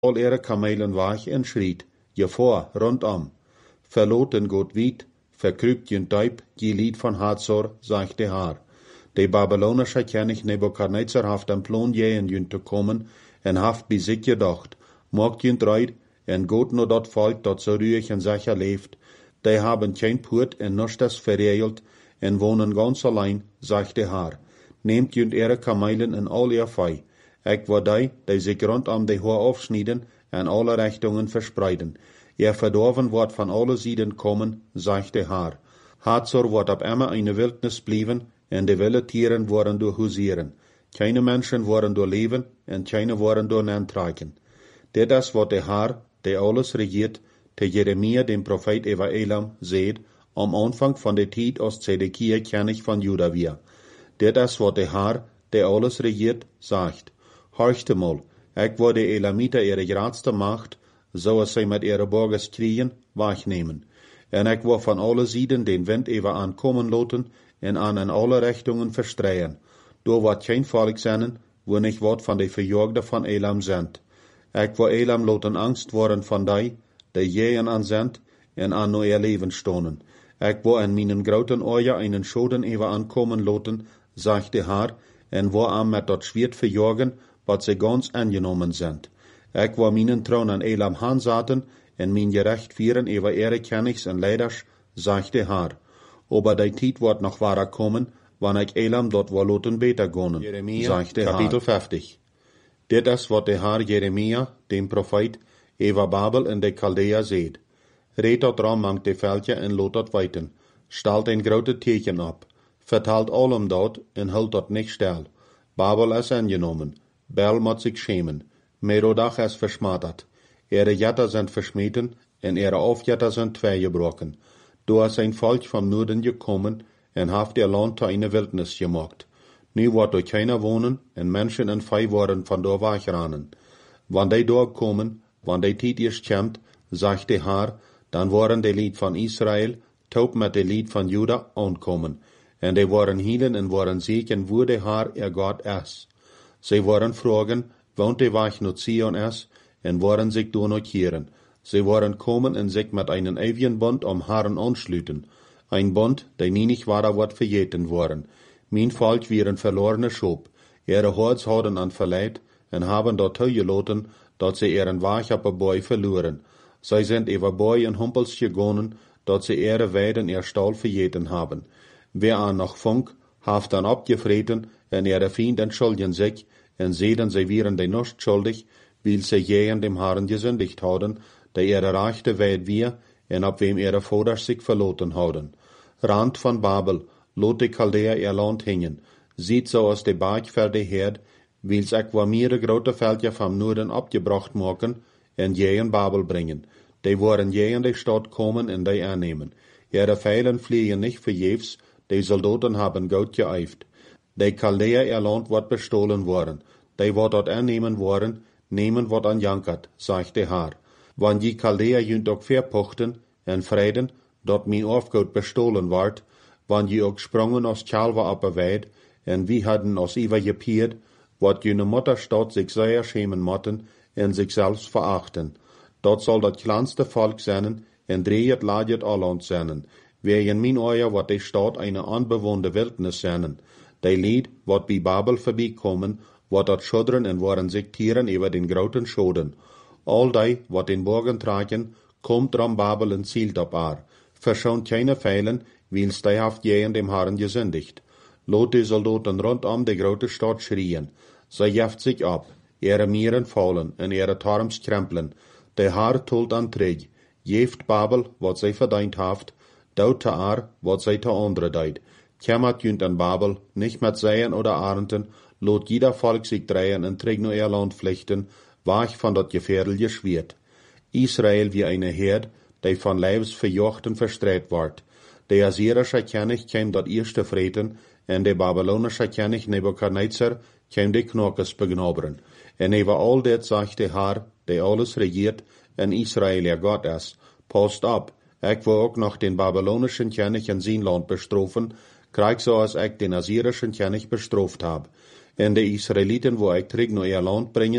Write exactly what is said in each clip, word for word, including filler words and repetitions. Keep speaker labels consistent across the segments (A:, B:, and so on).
A: al ihre Kamelen wach en schriet, je vor, rundom. Verloten Gott wied, verkrüpt jen Teub, die Lied von Hazor, sagte Haar. De babylonische König Nebukadnezar haft am Plan jähen jün te kommen, en haft bij zich gedacht, mocht jün dreid, en Gott no dat volk dat so ruhig en sicher leeft, die haben kein Put en nichts verreelt, en wohnen ganz allein, sagte Haar. Nehmt jünt ihre Kamelen in all ihr Fei. Ik word die, die sich rundom de Haar aufschneiden, en alle Richtungen verspreiden. Ihr verdorven wordt van alle Sieden kommen, sagte Haar. Hazor wordt op immer eine Wildnis blieben, en de wilde Tieren worden door husieren. Keine Menschen worden door leven, en keine worden door nantragen. Dit is wat de Haar, die alles regiert, te Jeremia, dem Prophet Eva Elam, seht, am Anfang von der Tijd als Zedekia König von Juda wir. Dit is wat de Haar, die alles regiert, sagt. Horchte mal, ik wil de Elamiter ihre grootste Macht, zoals zij met ihre Burgers kriegen, wegnemen. En ik wil van alle Sieden den Wind even aankomen laten, en aan in alle Richtungen verstreien. Door wat geen volk zijn, wo nicht wat van de Verjagden van Elam sind. Ik wil Elam laten angst worden van die, die jähen an sind, en aan neuer Leben stonen. Ik wil in meinen groten ogen einen Schoden even aankomen laten, sagte Haar, en wil aan met dat Schwert verjagen, wat ze ganz angenommen sind. Ik wil meinen Thron an Elam hanzaten, en mein Gerecht vieren über ihre Königs en Leiders, sagte Haar. Aber die Tijd wordt nog wahrer kommen, wann ik Elam dort wil laten beter gonen, Jeremia, sagte Kapitel Haar. fünfzig. Dit is wat de Haar Jeremia, dem Prophet, über Babel in de Chaldea seht. Reed dat ram mangt de veldje en lot dat weiten. Stalt een grote teken op. Vertalt allem dat en hult dat nicht stil. Babel is angenommen. Bel moet zich schämen. Merodach is versmattert. Ihre Jätter sind verschmeten, en ihre Aufjätter sind tweegebroken. Du is ein Volk vom Norden gekommen, en haft ihr Land zu eine Wildnis gemacht. Nu wordt er keiner wohnen, en Menschen en Vieh worden von dort wegrannen. Wann die dort kommen, wann die Tijd is kämmt, sagte Haar, dann worden die Lied von Israel, taub met de Lied von Juda aankomen. En die worden hielen en worden zieken, wo de Haar ihr Gott is. Sie worden fragen, woont de Weg naar Zion is, en worden sich donotieren. Sie worden kommen en sich mit einen ewigen Bund um Haaren anschlüten. Ein Bund, der nie nicht wahrer wird verjeten worden. Mein Volk wieren verlorene Schop. Ihre Hords houden an Verleid, en haben dort gelaten, dat sie ihren Weg op Boy verloren. Sie sind über Boy en Humpels gegangen, dat sie ihre Weiden ihr Stall verjeten haben. Wer an noch Funk, haft dann abgefreten, en ihre Feind entschuldigen sich, en sehen sie wieren den nicht schuldig, weil sie jähen dem Herrn gesündigt haben, der ihre Rechte weit wir, en ab wem ihre Vater sich verloten haben. Rand von Babel, lot die Chaldea ihr Land hängen, sieht so aus de Berg für de Herd, wils ek wa mehrere grote Veldje vom Norden abgebracht machen, en jähen Babel bringen. Die worden jähen de Stadt kommen en die annehmen. Ihre Pfeilen fliegen nicht verjefs, die Soldaten haben Gott geeift. Die Chaldea ihr Land wird bestohlen worden. Die wird dort annehmen worden, nehmen wird an jankert, sagte Haar. Wann die Chaldea jünt auch verpochten, en Frieden, dort mein Aufgut bestohlen ward, wann die auch sprongen aus Chalva abbeweid, en wie hadden aus Iwa gepiert, wat jüne Mutterstadt sich sehr schämen motten, en sich selbst verachten. Dort soll dat kleinste Volk sein, en drehet ladet alland sein. Wer in mein Euer wat die Stadt eine unbewohnte Wildnis sein. Die Lied, wat bei Babel vorbeikommen, wat dat schuddern en waren sich tieren über den groten Schoden. All die, wat den Burgen tragen, kommt ram Babel en zielt op haar. Verschont keine Pfeilen, wils die haft jähen dem Herrn gesündigt. Lot die Soldaten rundum die grote Stadt schrien. Sie jeft sich ab, ihre Mieren fallen en ihre Tarms krempeln. Der Herr tult an Träg, jeft Babel, wat sie verdient haft, daut te haar, wat sie te andere deid. Kämmert jünt an Babel, nicht mit Seien oder Arenten, lot jeder Volk sich drehen en träg nur ihr Land flechten, wach von dat gefährliche Schwert. Israel wie eine Herd, die von Leibs verjochten verstreut ward. Der assyrische König käm dat erste Freten, en der babylonische König Nebukadnezar käm die Knockes begnobren. En über all dit sagte Haar, der alles regiert, en Israel ihr Gott ist, passt ab, ich will auch noch den babylonischen König in sein Land bestrafen, krieg so als ich den assyrischen König bestraft hab. En de Israeliten wo ich trig nur ihr Land bringen,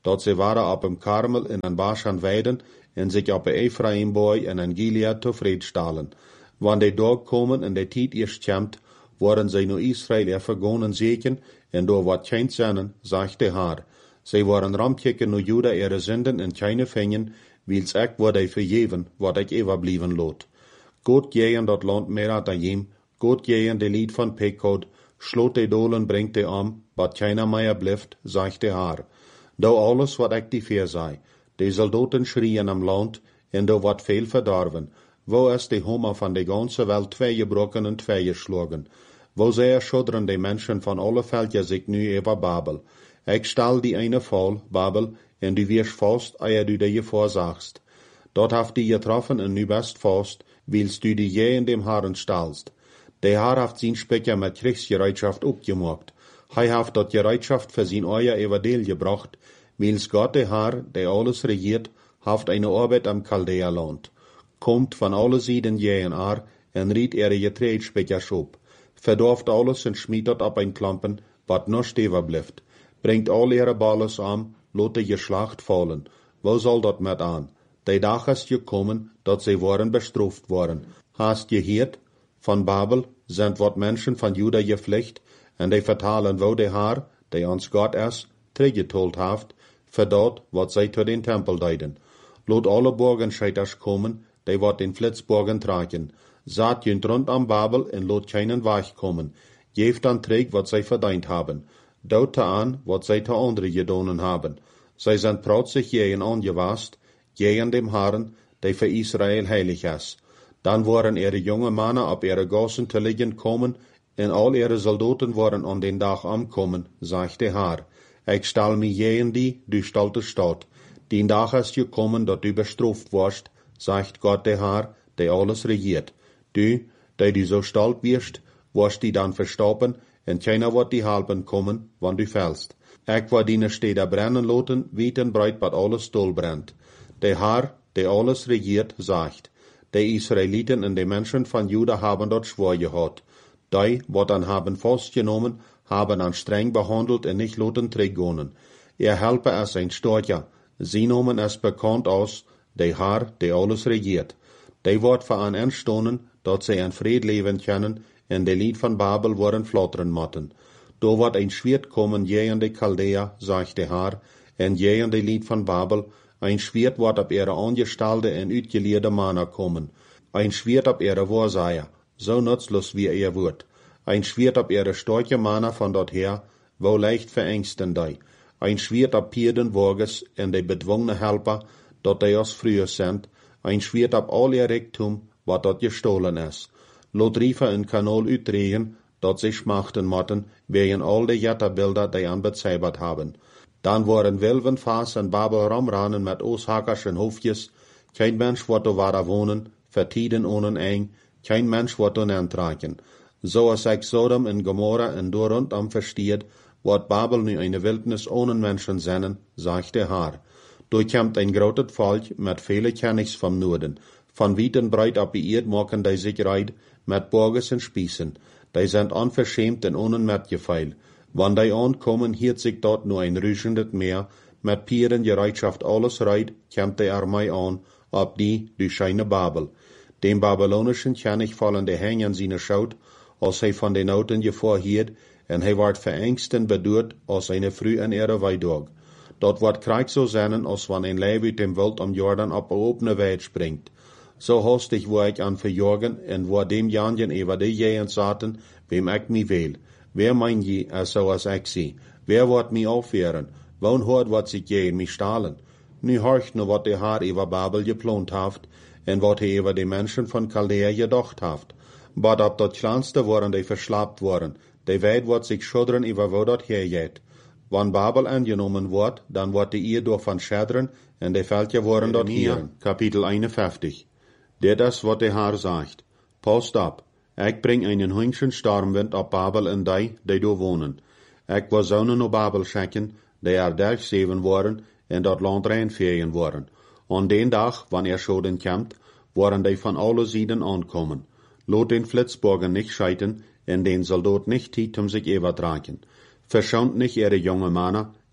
A: dort sie waren op dem Karmel in een Baschan weiden en sich op de Ephraimboy in een Gilead tevreden stellen. Wann de dag komen en de tijd eerst komt, worden zij nu Israël er vergonen zeken en door wat geen zinnen, zegt de Haar. Zij worden ramkikken nu Juda ihre zinden en keine vingen, wils ik word hij vergeven, wat ik overblieben lot. God geën dat land meer dan jem, God geën de lied van Pekod, sloot de dolen brengt de om, wat keiner meer blijft, zegt de Haar. Do alles wat ik die veer zei, de soldaten schrien am land, en do wat veel verdorven. Wo is de Hummer van de ganze Welt twee gebroken en twee geschlagen? Wo sehr schudderen de mensen van alle veldjes zich nu over Babel? Ik stel die eine vol, Babel, en du wirst vast, eer du die voorzagst. Dort haft die getroffen en nu best vast, wils du die je in dem Haaren stalst. De Haar haft zijn Specher met Kriegsgereitschaft opgemaakt. Hij haft dat Gereitschaft für zijn euer Evangel gebracht, wils Gott de Haar, der alles regiert, haft eine Arbeit am Chaldea-Land. Kommt van alle Seiten jähen ar, en riet er Getreidspechers op. Verdorft alles en schmiet dat op een klampen, wat nog stever blijft. Brengt al ihre balles aan, lot de geslacht vallen. Wo soll dat met aan? De dag is gekommen, dat zij worden bestraft worden. Hast je gehoord? Van Babel zijn wat mensen van Juda gevlucht, en die vertalen wo de Haar, die ons God is, teruggetold haft, voor dat wat zij tot den tempel deiden. Lot alle borgenscheiters komen, die wat den Flitzborgen tragen. Saat junt rund am Babel en lot keinen Weg kommen. Geeft dan terug wat zij verdient haben. Dout aan wat zij te andere gedonen haben. Zij zijn protzig jeen angewast, jeen dem Herren, die für Israel heilig is. Dan worden ihre junge Männer op ihre Gassen te liggen komen, en al ihre Soldaten worden an den Dag ankommen, sagt de Haar. Ik stel me jeen die, du stolte Stadt. Den Dag is gekommen, dat du bestraft warst, sagt Gott de Haar, der alles regiert. Du, der du so stolz wirst, wirst die dann verstoppen, en keiner wird die halben kommen, wann du fällst. Ik war dine Städte brennen loten, weit en breit, wat alles dol brennt. Der Haar, der alles regiert, sagt, die Israeliten en de Menschen von Juda haben dort schwor gehad. Die, wat dan haben festgenommen, haben an streng behandelt en nicht loten trägonen. Ihr Helper ist ein Storcher, sie nomen es bekannt aus, der Haar, der alles regiert. Die wordt voor aan entstonen, dat zij in vrede leven können, en de lied van Babel worden flotteren motten. Do wordt een Schwert komen je de Chaldea, zegt de Haar, en je de lied van Babel, ein Schwert wordt op ihre angestalde en uitgeleerde Männer komen. Ein Schwert op ihre Waarseier, so nutzlos wie er wordt. Ein Schwert op ihre starke Männer von dort her, wo leicht verängsten die. Ein Schwert op Pierden Wages en de bedwungene Helper, dat die als früher sind. Ein Schwert op al ihr Rektum, wat dat gestohlen is. Lot riefen een Kanal uitdrehen, dat sie schmachten motten, wegen al de Jetterbilder, die an bezeibert haben. Dan worden Wilven vast en Babel ramranen met Ooshakerschen Hofjes. Kein Mensch wordt er waar wohnen, vertieden ohne eng, kein Mensch wordt er aantraken. Zoals ik Sodom en Gomorra en door rondom versteht, wordt Babel nu eine Wildnis ohne Menschen zijn, zegt de Haar. Durchkommt ein groot Volk met vele Kennigs vom Norden. Van weit en breit op die Erd maken die sich reid, met Borges en Spießen. Die sind unverschämt en ohne Metgeveil. Wann die ankommen, hiert sich dort nur ein rüschendes Meer, mit Pieren Gereitschaft alles reid, kommt die Armee an, ob die, die scheine Babel. Dem babylonischen König fallen die Hänge an seine Schaut, als hij von den Noten gevorhiert, en hij wordt verängst en bedurt, als eine früh in ihre Weidog. Dort wordt Krieg so sein, als wann ein Leib uit dem Wild am Jordan op een opene Weid springt. So hastig wo ich an verjorgen, en wo dem Janjen über die Jähen zaten, wem ich mi will. Wer mein je, als so als ich sie? Wer wird mi aufwehren? Wann hört wat sich je in mi stahlen? Nu horcht nur wat de Haar über Babel geplant haft, en wat he über die Menschen von Chaldea gedacht haft. But ab dat kleinste worden die verslapt worden, die Welt wird sich schuddern über wo dat hergeht. Wann Babel angenommen wordt, dan wordt de Ehe door van schäderen, en de Völker worden dort hier. Kapitel eenenvijftig. Dit is wat de Haar sagt. Post op, ik bring einen hunschen stormwind op Babel en die, die door wonen. Ik wil zonen op Babel schicken, die er dergzeven worden, en dat land reinvegen worden. An den dag, wanneer schoden komt, worden die van alle Seiten ankommen. Lot den Flitzborgen nicht scheiten, en den Soldat nicht Tiet um sich übertragen. Verschont nicht ihre junge Männer,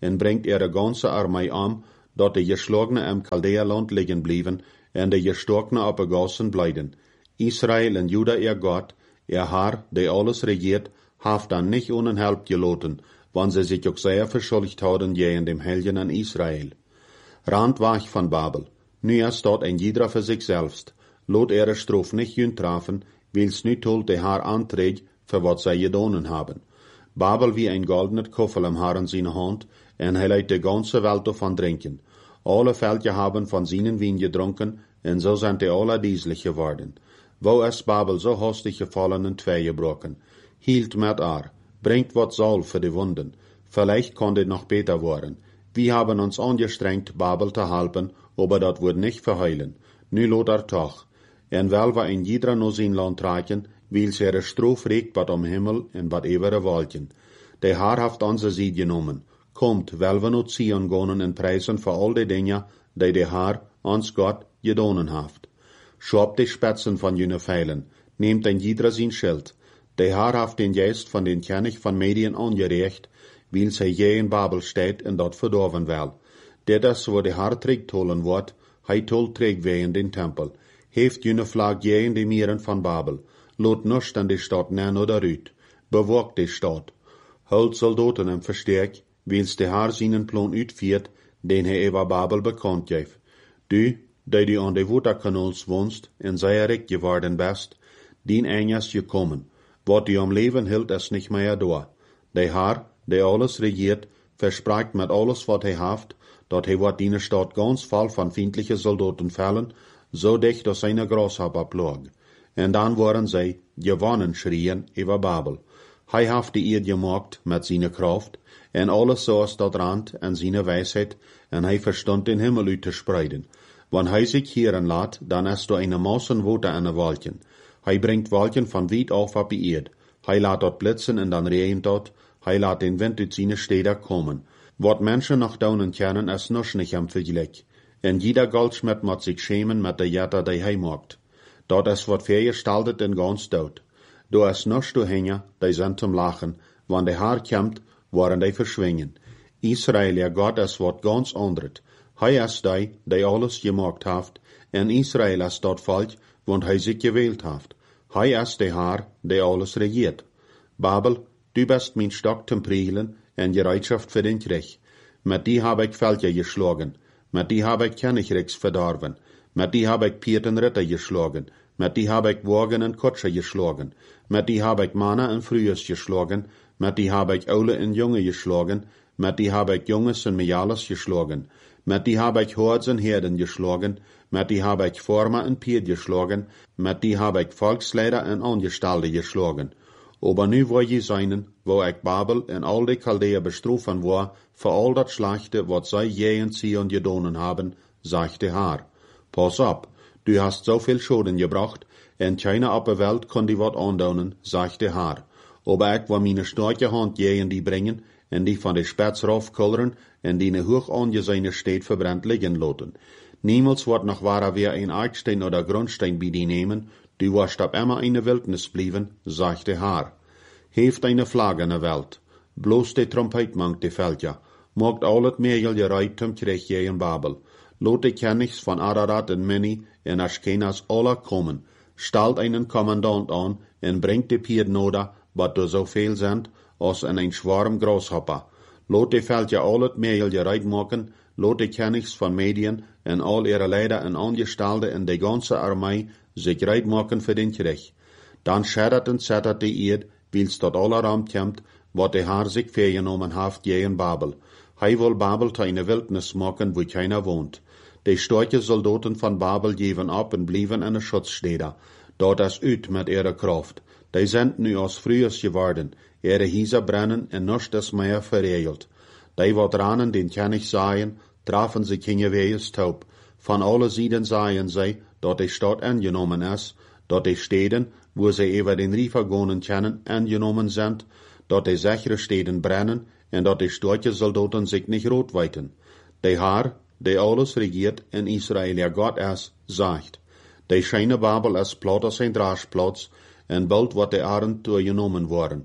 A: en brengt ihre ganze Armee um, dat de geschlagene im Chaldea-land liggen blijven, en de gestorkene op de gassen blijden. Israël en Juda, ihr Gott, ihr Herr, der alles regiert, haft dan nicht ohne Help gelaten, wann sie sich auch sehr verschuldigt hadden gegen dem Helden an Israel. Rand war ich von Babel. Nu ist dort ein jeder für sich selbst. Lot ihre Strof nicht jün trafen, wils nu tult der Herr anträgt, für wat sie gedonen haben. Babel wie ein goldener Koffer am Herr in seine Hand, en hij leidt de ganze Welt davon trinken. Alle Völker haben von seinen Wein getrunken, en so sind die alle dieselig geworden. Wo ist Babel so hastig gefallen in zwei gebrochen? Hielt mit ar, bringt wat Saul für die Wunden. Vielleicht kann dit noch besser worden. Wir haben uns angestrengt, Babel zu helfen, aber dat wird nicht verheilen. Nu lot er toch. En wel war ein jeder no sein Land reichen, weil sie ihre Strof regt wat am Himmel en wat ewere Wolken. Der Herr haft onze Sied genommen. Kommt, wel we no Zion gonen en preisen für all die Dinge, die der Herr, ons Gott, gedonen haft. Schob die Spitzen von jene Pfeilen, nehmt ein jeder sein Schild. Der Herr haft den Geist von den König von Medien angerecht, weil sie je in Babel steht en dort verdorven wel. Der das, wo der Herr trägt tolen wird, hei tol trägt we in den Tempel. Heeft jene Flag je in die Mieren von Babel. Lot nuscht an die Stadt nen oder rüt. Bewogt die Stadt. Holt Soldaten im Verstärk, wils der Herr seinen Plan uitviert, den er über Babel bekannt geeft. Du, die du an de Waterkanals wohnst, en sei recht geworden bist, dien einjas gekommen. Wat du am Leben hielt, ist nicht mehr da. Der Herr, der alles regiert, verspricht mit alles, wat er haft, dat er wat die Stadt ganz voll von feindlichen Soldaten fallen, so dicht aus seiner Grashopper plog. En dann waren sie gewonnen schrien über Babel. Hij haft die eer gemaakt mit seiner Kraft, en alles zoals dat rand en seine Weisheit, en hij verstand den Himmel uit te spreiden. Wann hij sich hieren laat, dan is er eine Massenwote an de Wolken. Hij bringt Wolken von weit auf op die Erd. Hij laat dort blitzen en dan regent dort. Hij laat den Wind uit seine Städte kommen. Wat Menschen nach daunen kennen, is noch nicht am Vergleich. En jeder Goldschmied moet sich schämen mit der Jette, die hij maakt. Dat is wat vergestaltet en ganz dood. Da is nichts zu hängen, die sind zum Lachen. Wann der Herr kommt, waren die verschwingen. Israel, ja Gott, is wat ganz anderes. Hij is die, die alles gemaakt heeft, en Israel is dat volk, want hij zich gewählt heeft. Hij is de Herr, die alles regiert. Babel, du bist mijn Stock zum Prielen en Gereitschaft für den Krieg. Mit die habe ich Völker geschlagen. Mit die habe ich Königreichs verdorben. Mit die habe ich Pieten Ritter geschlagen. Mit die habe ich Wagen und Kutscher geschlagen. Mit die habe ich Männer und Frühes geschlagen. Mit die habe ich Ole und Junge geschlagen. Mit die habe ich Junges und Mejales geschlagen. Mit die habe ich Hords und Herden geschlagen. Mit die habe ich Former und Pied geschlagen. Mit die habe ich Volksleider und Angestellte geschlagen. Aber nu wo je seinen, wo ich Babel en all die Chaldea bestrufen war, für all dat Schlechte, wat sei je in Zion gedonen haben, sagt der Herr. Pass ab, du hast so viel Schaden gebracht, en keiner op der Welt kann die wat andonen, sagt der Herr. Aber ich war meine starke Hand je in die bringen, en die von de Spitz raufkullern, en die ne hoch angesehene Stadt verbrennt liegen lassen. Niemals wird noch wahrer wer ein Eckstein oder Grundstein bei die nehmen, du wirst ab immer in der Wildnis blieben, sagt der Herr. Heeft eine Flagge in der Welt. Bloß die Trompet mangt die Völker. Mogt all het Meerjel gereiht zum Krieg je in Babel. Lot die Königs von Ararat und Mini in Aschkenas alle kommen. Stellt einen Kommandant an und bringt die Pieden oder, wat du so viel sind, als in ein Schwarm Grashopper. Lot die Völker all het Meerjel gereiht machen, lot die Königs von Medien und all ihre Leider und Angestellte in die ganze Armee sich reit machen für den Krieg. Dann schädert und zettert die Erd, wils dort aller Raum kommt, wat der Herr sich vergenommen haft je in Babel. Hij will Babel zu einer Wildnis machen, wo keiner wohnt. Die starke Soldaten von Babel geben ab und blieben in der Schutzstätte. Dort ist üt mit ihrer Kraft. Die sind nu als frühes geworden. Ihre Häuser brennen und nichts ist mehr verregelt. Die wat ranen den König sahen, trafen sich hingewehes taub. Von alle Seiten sahen sie, dort die Stadt angenommen ist, dort die Städten, wo sie über den Riefer gehen können, angenommen sind, dort die sichere Städten brennen, und dort die starke Soldaten sich nicht rot weiten. Der Herr, der alles regiert in Israel, ja Gott ist, sagt, die scheine Babel ist platt als ein Draschplatz, und bald wird der Arend durchgenommen worden.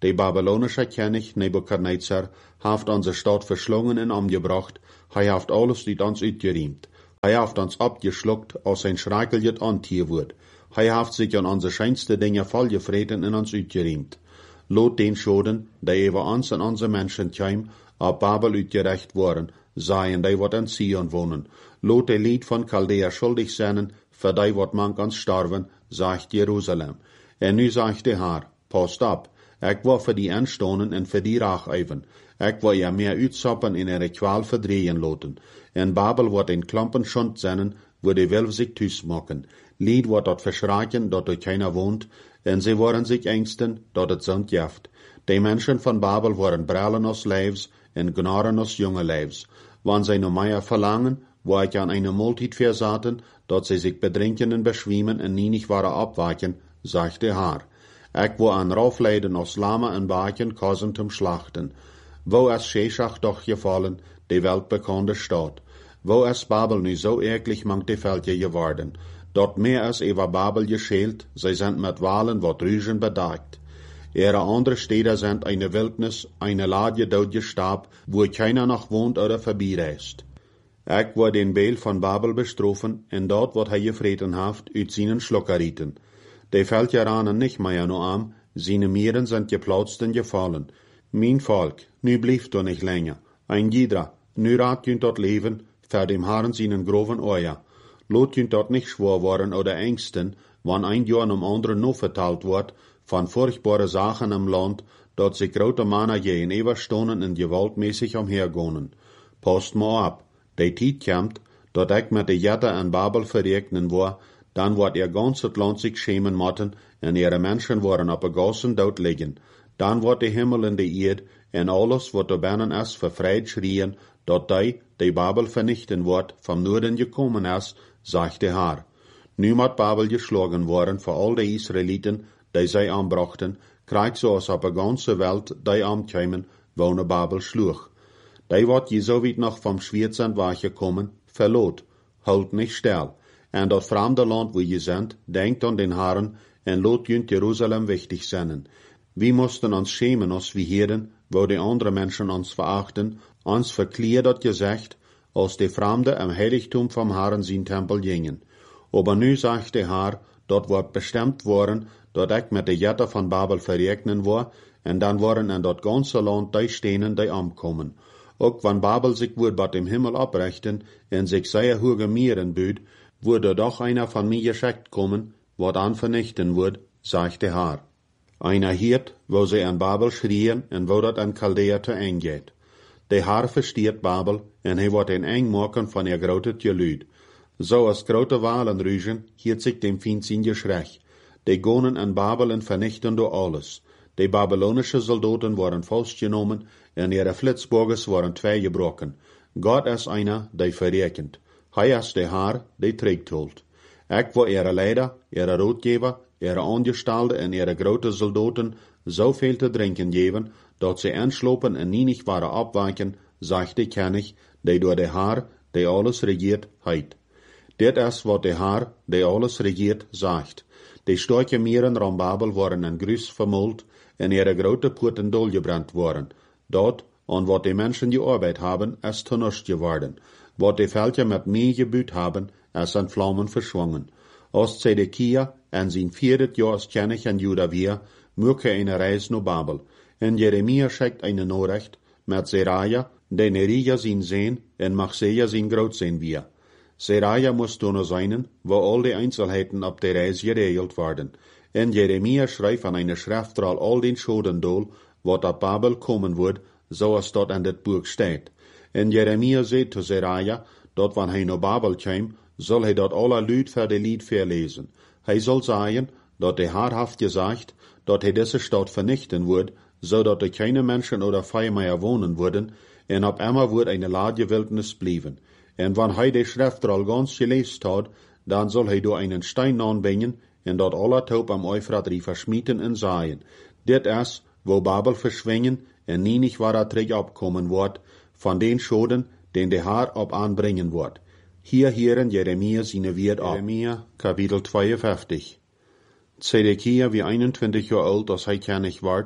A: De babylonische König Nebukadnezar haft onze Stadt verschlungen en omgebracht, hij haft alles uit ons uitgeriemt. Hij haft ons abgeschluckt, als ein schreckeliges Antier wordt. Hij haft sich an onze scheinste Dinge vollgevreten en ons uitgeriemt. Lot den Schoden, die über ons en onze Menschen kwam, ab Babel uitgerecht worden, seien die wat in Zion wohnen. Lot de Lied von Chaldea schuldig zijn, für die wat mank ans starven, sagt Jerusalem. En nu sagt de Haar, passt ab, ik wil voor die aanstonen en voor die raag even. Ik wil ja meer uitsappen in ihre kwaal verdrehen loten. En Babel wordt in klampen schund zijn, wo die wel zich thuis maken. Lied wordt dat verschraken, dat er keiner woont, en ze worden zich engsten, dat het zond jaft. Die mensen van Babel worden brallen als lijfs en gnaren als jonge lijfs. Wanneer zij nog meer verlangen, wo ik aan eine Multit verzaten, dat zij zich bedrinken en beschwiemen en nie nicht waren abwaken, sagt de Haar. Ik wil aan raufleiden als lama en baken kozen zum Schlachten. Wo es Sheshach doch gefallen, die weltbekannte Stadt. Wo es Babel nu so ärglich mangt die Völker geworden. Dort mehr als über Babel geschält, sie sind mit Wahlen wat Rügen bedeckt. Ihre andere Städte sind eine Wildnis, eine Lage dort Stab, wo keiner noch wohnt oder vorbeireist. Ik wil den Beel van Babel bestrofen, en dort wat hij gevreten haft, uit seinen Schluckerieten. De Völkeranen nicht mehr nur am, seine Mieren sind geplautzt und gefallen. Mein Volk, nu blieft du nicht länger. Ein Jeder, nu rat jünt dort leben, für dem Herrn seinen groven Euer. Lot jünt dort nicht schwor worden oder ängsten, wann ein Jahr um anderen noch verteilt wird, von furchtbare Sachen im Land, dort sich grote Männer je in Eberstunden und gewaltmäßig umhergehen. Passt mal ab, de Tiet kommt, dort ich mit de Jette an Babel verregnen war, dann wird ihr ganzes Land sich schämen motten, en ihre Menschen worden op een gassen dood liggen. Dan wordt de Himmel en de Erd, en alles wat er binnen is, vervreid schrien, dat die, die Babel vernichten wordt, vom Norden gekommen is, sagt de Haar. Nu moet Babel geschlagen worden voor al de Israeliten, die zij aanbrachten, krijgt zoals op de ganze Welt, die aankwamen, wonen Babel sloeg. Die wordt je zo weit nog vom Schwierzend weggekommen, verloot, holt nicht stil. En dat vreemde land wo je sind, denkt an den Herrn, en lot jünt Jerusalem wichtig zijn. Wir mussten uns schämen, als wir Herren, wo die andere Menschen uns verachten, uns verkleert dat gezegd, als die Fremde im Heiligtum vom Herrn sein Tempel gingen. Aber nu sagt der Herr, dort wordt bestimmt worden, dat ik met de Jette van Babel verregnen war, en dan worden in dat ganze Land die stenen, die ankommen. Ook wann Babel sich wohl bei dem Himmel abrichten, en sich sehr hohe Mieren büht, würde doch einer von mir geschickt kommen, wat an vernichten wird, sagt der Herr. Einer hiert, wo sie an Babel schrien, en wo dat an Chaldea te eng geht. Der Herr versteht Babel, en hij wordt een eng maken van ihr grote Gelüd. So als grote Wahlen rügen, hiert sich dem Feind sein Geschrech. Die gonen an Babel en vernichten do alles. Die babylonische Soldaten waren festgenommen, en ihre Flitzburgers waren twee gebrochen. Gott ist einer, der verrekent. Hij is der Herr, der trägt holt. Ik wil ihre Leider, ihre Ratgeber, ihre Angestellte en ihre grote Soldaten zoveel te drinken geven, dat ze anslopen en nie nicht waren abweiken, sagt de König, der door de Herr, der alles regiert, heit. Dit is wat de Herr, der alles regiert, sagt. De starke Mieren rom Babel waren en grüß vermult, en ihre grote Porten dolgebrannt worden. Dort, an wat die Menschen gearbeitet haben, ist zunicht geworden. Wat die Völker mit mir gebüht haben, ist an Flammen verschwungen. Als Zedekia en zijn vierdet Jahr als König in Juda weer, möge eine Reis naar Babel. En Jeremia schickt eine Nachricht mit Seraja, der Nerija sein Sehn en Machseja sein Großsehn wir. Seraja muss dann sein, wo all die Einzelheiten ab der Reis geregelt werden. En Jeremia schreibt an eine Schriftroll all den Schoden dool, wat ab Babel kommen wird, so als dort in dit Buch steht. En Jeremia sagt zu Seraja, dat wann hij naar Babel kwam, soll hij dat alle Lüd für de Lied verlesen. Hij soll sagen, dat de Herr haft gesagt, dat hij diese Stadt vernichten wird, so dat er keine Menschen oder Vieh mehr wohnen würden, en ab immer wird eine Lage Wildnis blieben. En wann hij de Schriftroll ganz gelesen hat, dann soll hij door einen Stein anbringen, en dat alle Taub am Euphrat verschmieten en sagen. Dit is, wo Babel verschwingen, en nie nicht wahrer Trick abkommen wird, von den Schoden, den der Herr ab anbringen wird. Hier hören Jeremia seine Wert ab. Jeremia, Kapitel zweiundfünfzig. Zedekia, wie einundzwanzig Jahre alt, als hij König ward,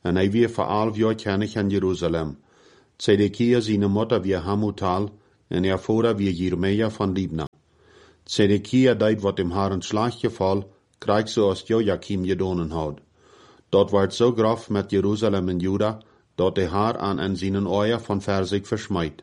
A: en hij weer voor elf jaar kennig in Jeruzalem. Zedekia zijn moeder weer Hamutal, en haar vader weer Jeremia van Libna. Zedekia deed wat hem haar een slaggeval, krijgt zoals Joachim gedonen had. Dat werd zo graf met Jeruzalem en Juda, dat hij haar aan en zijn oor van ver zich versmijt.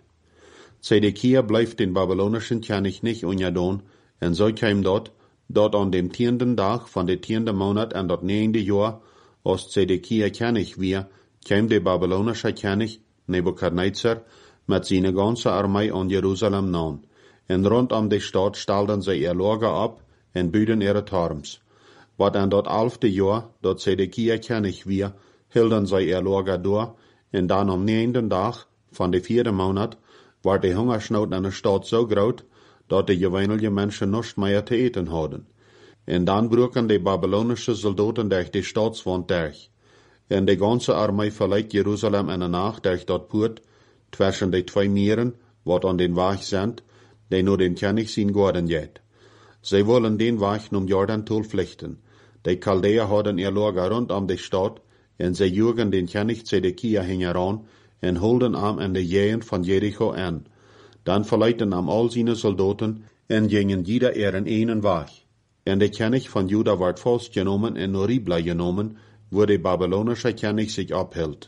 A: Zedekia blijft den babylonischen kennig niet ongedaan, en zo kwam dat, dat aan dem tienden dag van de tiende maand en dat negende jaar, als Zedekia kennig weer, kwam de babylonische kennig, Nebukadnezar, met zijn ganze armee aan Jeruzalem naan. En rondom de stad stelden zij ihr lager op en buiden ihre torms. Wat aan dat elfde jaar, dat Zedekia kennig weer, hielden zij ihr lager door, en dan am negende dag van de vierde maand, werd de hongersnood in de stad zo groot, dat de gewöhnliche mensen niets meer te eten hadden. En dan broken de babylonische soldaten durch de stadswand durch. En de ganze armee verleidt Jeruzalem in de nacht durch dat poort, tussen de twee meren, wat aan den weg zijn, die nur den kennig zien geworden jet. Zij willen den weg om Jordan te vluchten. De Chaldeer hadden ihr lager rondom de stad, en zij jugen den kennig Zedekia hingeran, en holden am in de jeën van Jericho aan. Dan verleidden am al zijn soldaten, en gingen jeder ihren einen weg. En de kennig van Juda werd vastgenomen en naar Ribla genomen, wo de babylonische kennig zich ophield.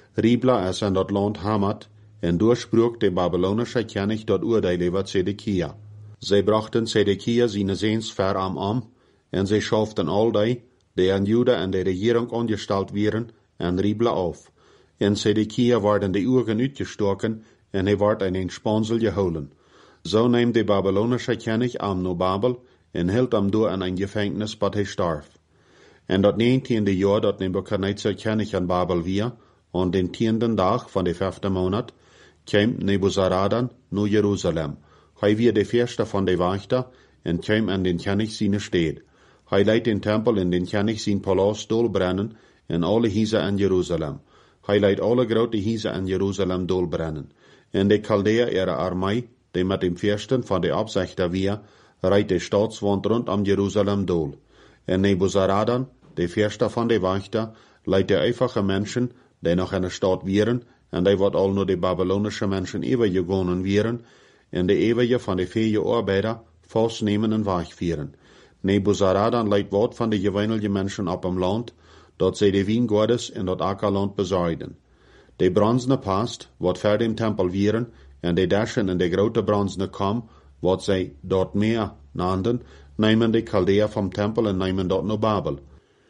A: Ribla is in dat land Hamat, en doorsprak de babylonische kennig dat oordeel over Zedekia. Zij brachten Zedekia zijn zeens ver am am, en zij schaften al die, die aan Juda en de regering ongesteld waren, en Ribla af. En Zedekia werden de ogen uitgestoken, en hij werd in een spansel gehouden. Zo neemt de babylonische kennig am naar Babel, en hield hem door in een gevangenis, wat hij starf. En dat negentiende jaar dat Nebukadnezar kennig aan Babel weer, aan den tienden dag van de vijfde maand, kwam Nebuzaradan naar Jeruzalem. Hij weer de eerste van de wachter, en kwam in den kennig zijn stad. Hij leidt den tempel in den kennig zijn palaas dolbrennen, en alle huizen in Jeruzalem. Hij leidt alle grote huizen in Jeruzalem dolbrennen. En de Chaldeer ihre armee, die met dem viersten van de opzichter weer, rijdt de stadswand rondom Jeruzalem dol. En Nebuzaradan, de eerste van de wachter, leidt de einfache mensen, die nog in de stad waren, en die wat al naar de babylonische mensen overgegaan waren, en de eeuwige van de vier arbeider vastnemen en wegvieren. Nebuzaradan leidt wat van de gewöhnliche mensen op hem land, dat zij de wijngaardes in dat akkerland bezaaiden. De bronzene past, wat ver dem tempel waren, en de dashen in de grote bronzene kam, wat zij dort meer naamden, nemen de Chaldeer vom tempel en nemen dat naar Babel.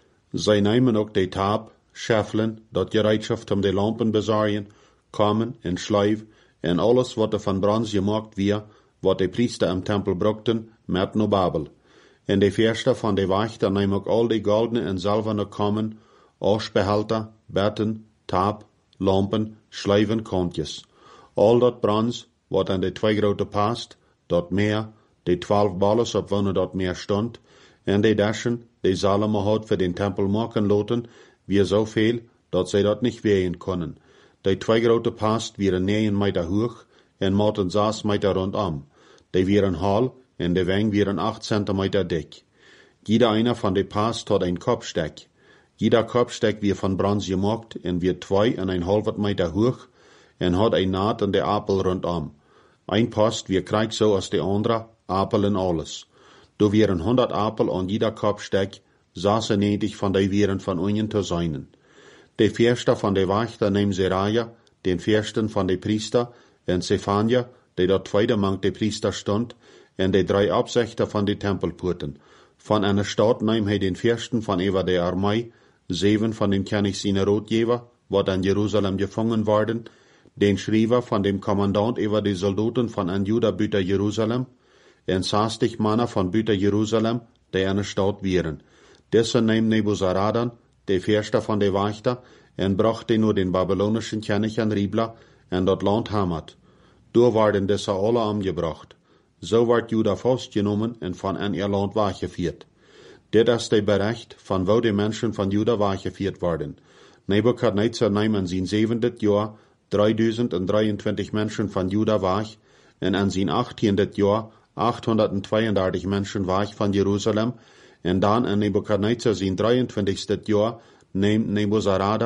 A: Zij nemen ook de taap, scheffelen, dat gereedschaft om de lampen bezaaien, kamen en schlijf, en alles wat er van brons gemaakt weer, wat de priester im tempel brukten, met naar Babel. En de eerste van de wachter nemen ook al de goldene en zilverne kammen, asbehalter, betten, taap, lampen, schlijven, kontjes. Al dat brons, wat aan de twee grote past, dat meer, de twaalf balles op wanneer dat meer stond, en de dashen, die Salomo had voor den tempel maken laten, weer zoveel, dat zij dat niet wegen konden. De twee grote past waren negen meter hoog, en maten zes meter rondom. Die waren hal, en de weng waren acht centimeter dik. Jeder einer van de past had een kopstek. Jeder kopstek weer van brons gemaakt, en weer twee en een half meter hoog, en had een naad en de apel rondom. Ein past weer krijgt zo als de andere, apel en alles. Do waren honderd apel aan jeder kopstek, zesennegentig van die waren van onien te zijnen. De eerste van de wachter neemt Zeraja, den eersten van de priester, en Zephania, die dat tweede mank de priester stond, en de drie opzichter van de tempelpoorten. Van een stad neemt hij den eersten van over de armee, zeven van den kennig zijn roodgever, wat aan Jeruzalem gevangen worden, den schrijver van dem commandant over de soldaten van an Juda buiten Jeruzalem, en zestig mannen van buiten Jeruzalem, die in de stad waren. Deze neemt Nebuzaradan, de eerste van de wachter, en bracht die naar den babylonischen kennig aan Ribla, en dat land Hamat. Door werden deze alle omgebracht. Zo werd Juda vastgenomen en van in ihr land weggevierd. Dit is de bericht van wo de mensen van Juda weggevierd worden. Nebukadnezar neemt in zijn zevendet jaar driehonderddrieëntwintig mensen van Juda weg, en in zijn achttiendet jaar achthonderdtweeëndertig mensen weg van Jeruzalem, en dan in Nebukadnezar zijn drieëntwintigste jaar neemt Nebuzaradan,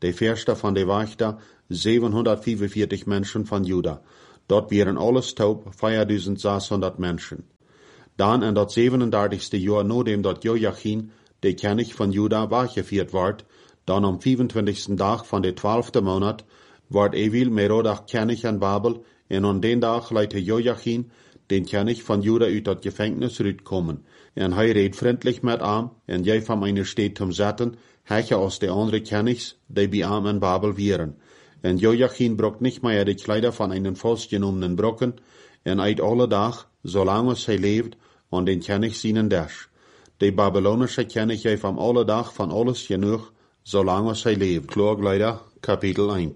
A: de verste van de Wächter, zevenhonderdvijfenveertig Menschen van Juda. Dort wären alles taub, viertausendsechshonderd Menschen. Dan in dat zevenendertigste jaar nodem dat Joachim, de König van Juda, weggevierd werd, dan am vijfentwintigste dag van de twaalfde maand, werd Evil Merodach König in Babel, en aan den dag leidde Joachim, den König van Juda, uit dat Gefängnis uitkomen. En hij reed vriendelijk met hem, en jij van mijn steed om zetten, heche als de andere Königs, die bij hem in Babel wären. En Joachim brok niet meer de Kleider van einen vastgenommenen brokken, en uit alle dag, zolang hij leeft, aan den König zijnen dash. De Babylonische König heeft hem alle dag van alles genoeg, zolang hij leeft. Klagleider, kapitel één.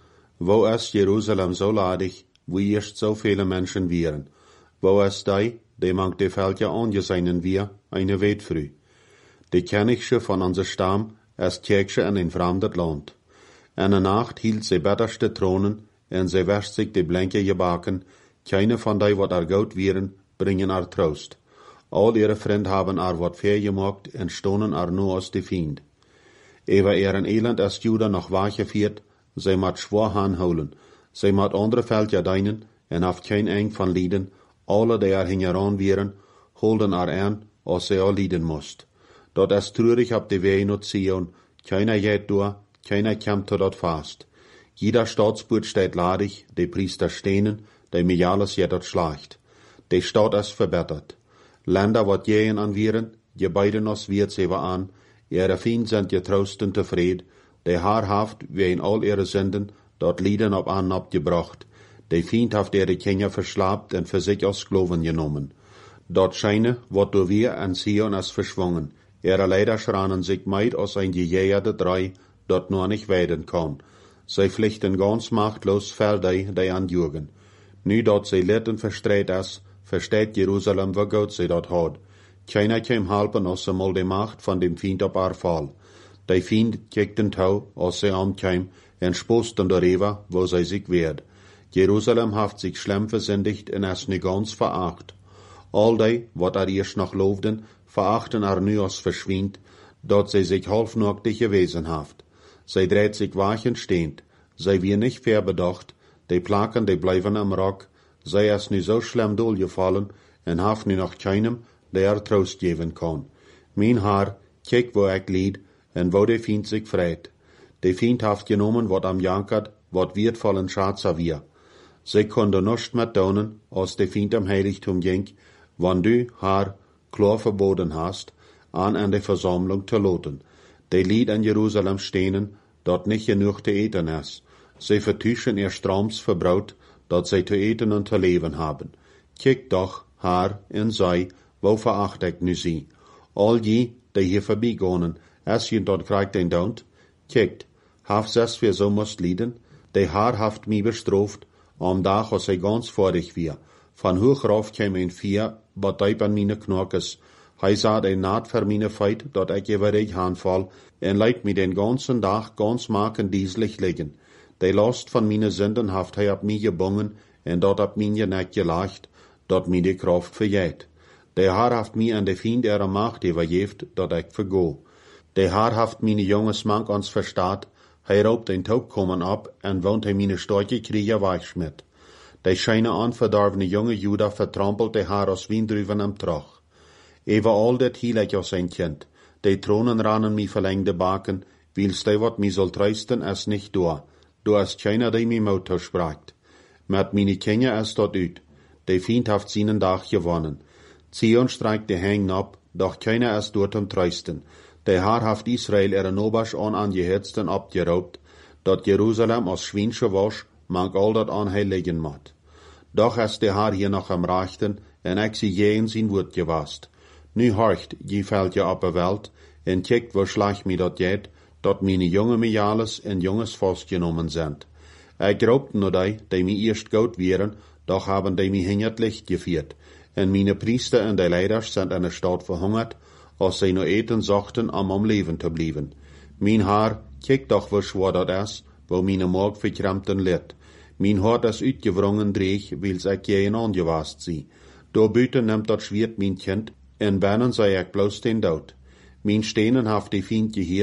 A: Wo ist Jerusalem so ladig, wie erst so viele Menschen wären? Wo ist die, die mangt de Völker angesehen wir, eine Weit früh? De Königsche von unser Stamm ist Kirche in ein fremdet Land. In der Nacht hielt sie betterste Thronen, en sie wäscht sich de blanke Gebaken, keine von die, wat er gut wären, bringen er Trost. All ihre Freunde haben er wat fair gemacht, en stonen er nur als de Fiend. Ewer ihren Elend als Juda noch weggeführt, sie mat schwor aanhouden, sie mat andere Völker deinen, en haft kein eng van lieden, alle die er hingeran wären, holden er an, als sie er lieden moest. Dat is treurig op de wei naar Zion, keiner geht door, keiner kommt tot dat fast. Jeder Staatsboot steht ladig, de Priester stehnen, de Mialis jet dat schlacht. De Stadt is verbessert. Länder wat jehen an wären, je beiden ons wird sie an, ihre Fiend sind getrost und tevreden, de haarhaft wie in all ihre Sünden, dort Lieden op an abgebracht. De Fiend haft ihre Kinder verslapt und für sich als Sklaven genommen. Dort scheine, wat du wir an Zion as verschwungen. Ihre Leider schranen sich meid aus ein gejährte drei, dort nur nicht weiden kann. Sie pflichten ganz machtlos für die, die anjugen. Nu dort sie litten verstreht es, versteht Jerusalem, wo Gott sie dort hat. Keiner kann helfen, als sie mal die Macht von dem Fiend op haar Fall. Der Fiend kijkt den Tau, als sie ankäm, en sposten darüber, wo sie sich wehrt. Jerusalem haft sich schlimm versündigt en es nu ganz veracht. All die, wat er erst noch loofden, verachten er nu als verschwind, dort sie sich halfnachtig gewesen haft. Sie dreht sich wachen stehend, sie wir nicht fair bedacht, die Plaken, die bleiben am Rock, sie ist nu so schlimm durchgefallen, en haft nu noch keinem, der er Trost geben kann. Mein Haar, kijk wo ich lied, en wo der Fiend sich freit. Der Fiend haft genommen, wat am jankert, wat wertvollen Schatzer wir. Sie konnte nicht mehr tun, als der Fiend am Heiligtum ging, wann du haar klar verboten hast, an an der Versammlung zu loten. Die Lied in Jerusalem stehen, dort nicht genug zu eten ist. Sie vertuschen ihr Stroms verbraut, dort sie zu eten und zu leben haben. Kijk doch, haar en sei, wo veracht ich nu sie. All die, die hier vorbeigehen, als je dort kriegt den Daunt, kijkt, haft es wir so muss lieden, die haar haft mich bestraft, am Tag, als sie ganz vorig wir. Van hoch rauf käm ein vier, wat duip an meine Knorkes. Hij sah ein naad voor meine feit, dat ik je weer aanval, en leidt me den ganzen Tag ganz maken dieselig liggen. De last van meine Sünden haft hij op mij gebongen, en dat op mij nek gelacht, dat mij de Kraft verjeet. De haar haft mij an de Fiend ihre Macht übergeeft, dat ik vergo. De haar haft meine jonges Mank ans verstaat, hij raubt den Taub kommen ab, en woont hij meine starke Krieger weichschmidt. De scheine anverdorvene jonge Juda vertrampelt de haar als Wiendruven am Trach. Ever al dat hiel ik als een kind. De tronen ranen mi verlengde baken, wils de wat mi soll trösten es nicht door. Du hast keiner, die mi Mauter spracht. Met mine Kinder es dort uit. De Fiend haft seinen Dach gewonnen. Zion streikt de Hängen ab, doch keiner es dort um trösten. De haar haft Israel ihre Nobasch an angehetzten abgeraubt, dat Jerusalem als Schwinsche wasch, mag al dat aan hij liggen mat. Doch is de haar hier nog am Rechten, en ik zie je in zijn woord gewast. Nu horcht, je valt je op de welt, en kijkt wo slag mi dat jet, dat meine jonge Mialis en jonges vastgenomen zijn. Ik glaubte nur die, die mi eerst goud wären, doch haben die mi hingert Licht geviert, en meine Priester en de Leiders sind in der Stadt verhungert, als sie nur eten zochten, om am Leben te blijven. Mijn haar, kijk doch wo schwer dat is, wo meine Morg verkrampten litt. Mijn hart is uitgewrongen dreig, wils ik jein angewast zie. Door buiten neemt dat Schwert mijn kind, en binnen zei ik bloos den dood. Mijn stenen haft die Fiend geheerd,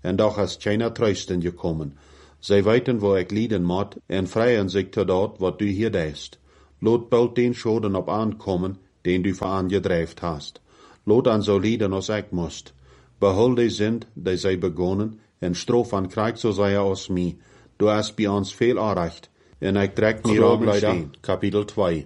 A: en doch is keiner Trösten gekommen. Zij weten wo ik lieden moet, en vrijen zich tot dat wat du hier deest. Lot bald den Schoden op aankomen, den du verangedrijft hast. Lot an so lieden als ik moest. Behol de sind, die zij begonnen, en strof an krijg zo zij aus mij. Du hast bij ons veel aanrecht, en ik trek mir op Kapitel twee.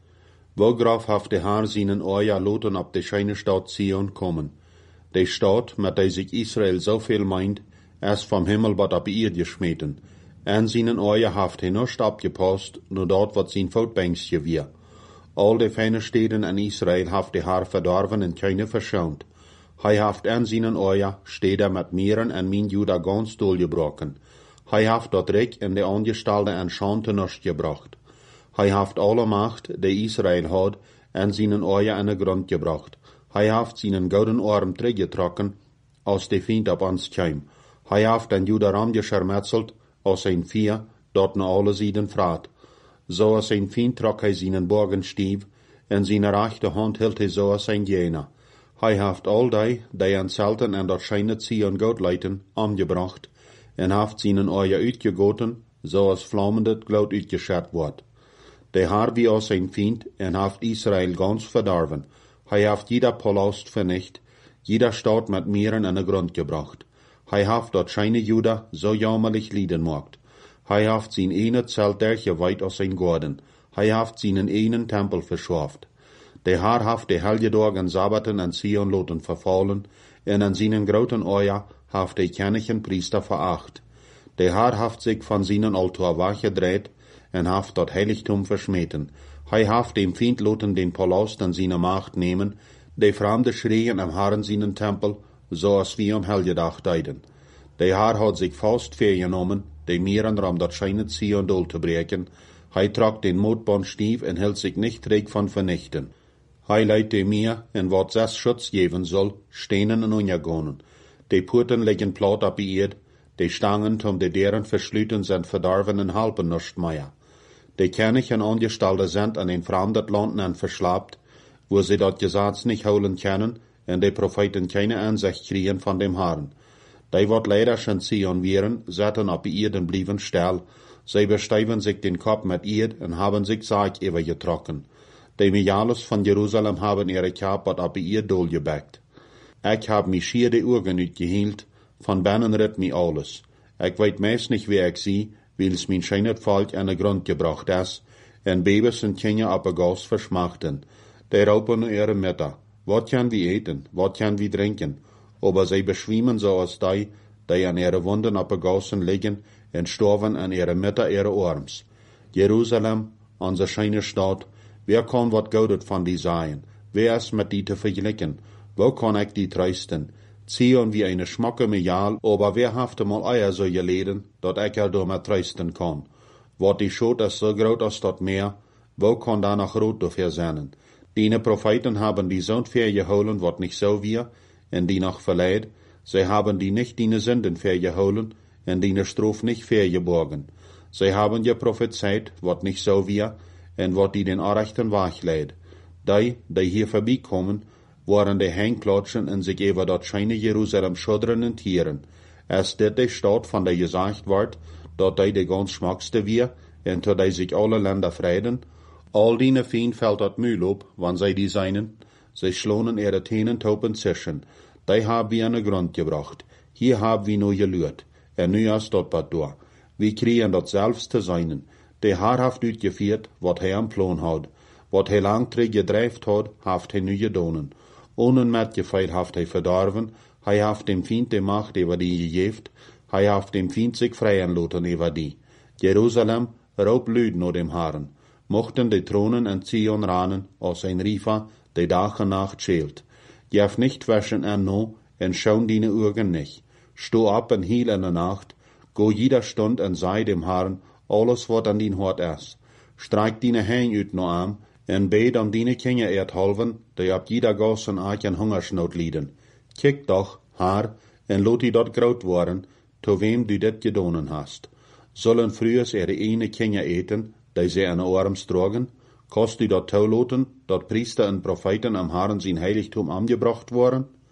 A: Wograaf haft de Haar seinen Oja loten op de scheine Stadt Zion kommen. De Stadt, met die sich Israel so viel meint, erst vom Himmel wat op ihr geschmeten. En seinen Oja haft he nicht abgepasst, nur dort wat sein Voetbänkstje wir. All de feine Städten in Israel haft de Haar verdorven en keine verschont. Hij haft en seinen Oja Städte met Mieren en min Juda ganz doorgebrochen. Hij haft dat Reck in de Angestalde en Schante nicht gebracht. Hij haft alle Macht, die Israel had, en seinen Oja in de grond gebracht. Hij haft seinen gouden arm teruggetrokken, als de Feind op ons kwam. Hij haft den Judaram geschermetzelt, als zijn vier, dort na alle Sieden vraat. Zo als zijn Feind trok hij seinen Borgenstief, en seine rechte Hand hield hij zo als zijn Jener. Hij haft al die, die aan Zelten en dat scheine Zion God leiten, omgebracht, en haft seinen Oja uitgegoten, zo als vlammendet gloed uitgeschert wordt. De Haar wie als zijn Feind, en haft Israel ganz verdorven. Hij haft jeder Palast vernicht, jeder Stadt met Mieren in de grond gebracht. Hij haft dat scheine Juda so jammerlich lieden mocht. Hij haft zijn ene Zelt dergeweit als zijn Gordon. Hij haft seinen enen Tempel verschaft. De Haar haft de Helgedag en Sabbaten en Zion loten verfallen, en an seinen groten Oja haft de kennigen Priester veracht. De Haar haft sich van seinen Altar weggedreht, en haft dat Heiligtum verschmeten. Hij haft dem Feind loten den Palast en seine Macht nemen, de Fremde schreien am Herren seinen Tempel, so als wie am Helgedag deiden. De Haar hat sich fast vergenommen, de Mieren ram dat scheine Zion dol te breken. Hij trok den Motbandstief en hield sich nicht träg van vernichten. Hij leidt de Meer, en wat zes Schutz geven soll, stenen en unjagonen. De Purten liggen plat op die Erd, de Stangen tom de deren verschluten zijn verdorven en halpen nicht mehr. De Könige en Angestellte sind an den fremden Landen en verslapt, wo sie dat Gesetz nicht holen können, en de Propheten keine Ansicht kriegen von dem Herrn. Die wat leider schon Zion wären, setzen op die Erden blieben still, sie besteiven sich den Kopf mit Erd en haben sich Sarg übergetrokken. De Mijales von Jerusalem haben ihre Kopf wat op die Erd dolgebackt. Ich hab mich schier de Augen uitgehield, von binnen redt mi alles. Ich weet meest nicht wie ich sie, wils mein scheinet Volk an de Grund gebracht is, en Babys en Kinder op een Gas verschmachten. Die roepen ihre Mütter, wat kan wie eten, wat kan wie drinken, aber sie beschwimmen so als die, die an ihre Wunden op een Gassen liggen, en sterven an ihre Mütter ihre Arms. Jerusalem, onze scheine Stadt, wer kann wat Goudet van die sein? Wer is met die te vergelijken? Wo kann ich die trösten? Zion wie eine schmacke Mejal, aber wer haft mal Eier so geleden, dat ich er door met trösten kann? Wat die Schot is so groot als dat Meer, wo kann da noch rot dafür sein? Die Propheten haben die Sohn vergeholen, wat nicht so wir, en die noch verleid, sie haben die nicht die Sünden vergeholen, en die Strof nicht vergeborgen. Sie haben je prophezeit, wat nicht so wir, en wat die den Arrechten wachleid. Die, die hier vorbeikommen, waren de Hengklatschen en sich über dat scheine Jerusalem schuddern en tieren. Es dit de Stadt van der gesagt ward, dat die de ganz schmackste wir, en tot die sich alle Länder freiden. All die Fien fällt dat Mühl op, wann sie die seinen, sie schlonen ihre Tenen topen zischen. Die hab wir an de Grund gebracht. Hier hab wir nur gelührt. En nu is dat wat door. Wir kriegen dat selbst te seinen. De Haar haft uitgevierd, wat hij am Plan had. Wat hij lang terug gedrijft had, haft hij nu gedonen. Ohne metgefeit haft hij verdorven, hij haft dem Feind de Macht über die gegeven, hij haft dem Feind sich freien loten über die. Jerusalem, roep luid naar dem Herrn. Mochten de Thronen en Zion ranen, als ein Riefer, de Dag en Nacht schält. Jef nicht waschen en no, en schauen die Augen nicht. Sto ab en hiel in der Nacht, go jeder Stund en sei dem Herrn, alles wat an din Hort is. Streik dine Hang uit no arm, en bed om dine Kinder erdhalven, die op jeder Gas en Aak en Hungersnood lieden. Kijk doch, Haar, en lot die dat groot worden, to wem du dit gedonen hast. Zullen frühers ihre ene Kinder eten, die sie an Arms drogen? Kost du dat touwloten, dat Priester en Propheten am Herrn zijn heiligtum angebracht worden?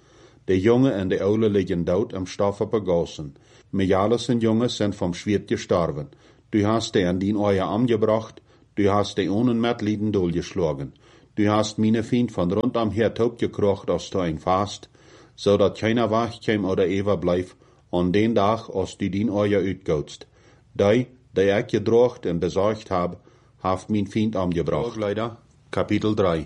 A: De jonge en de oude liggen dood am stof op begossen. Mijales en jongens zijn vom Schwert gestorven. Du hast de an dien Eier angebracht, du hast de ohnen Metlieden dohlgeschlagen. Du hast meine Feind von rundam her taub gekrocht aus du ein Fast, so dat keiner wach käm oder ever bleif, an den Tag, als du dien Eier uitgootst. Die, die ik gedrocht en besorgt hab, haft mijn Feind angebracht. Leider, Kapitel drei.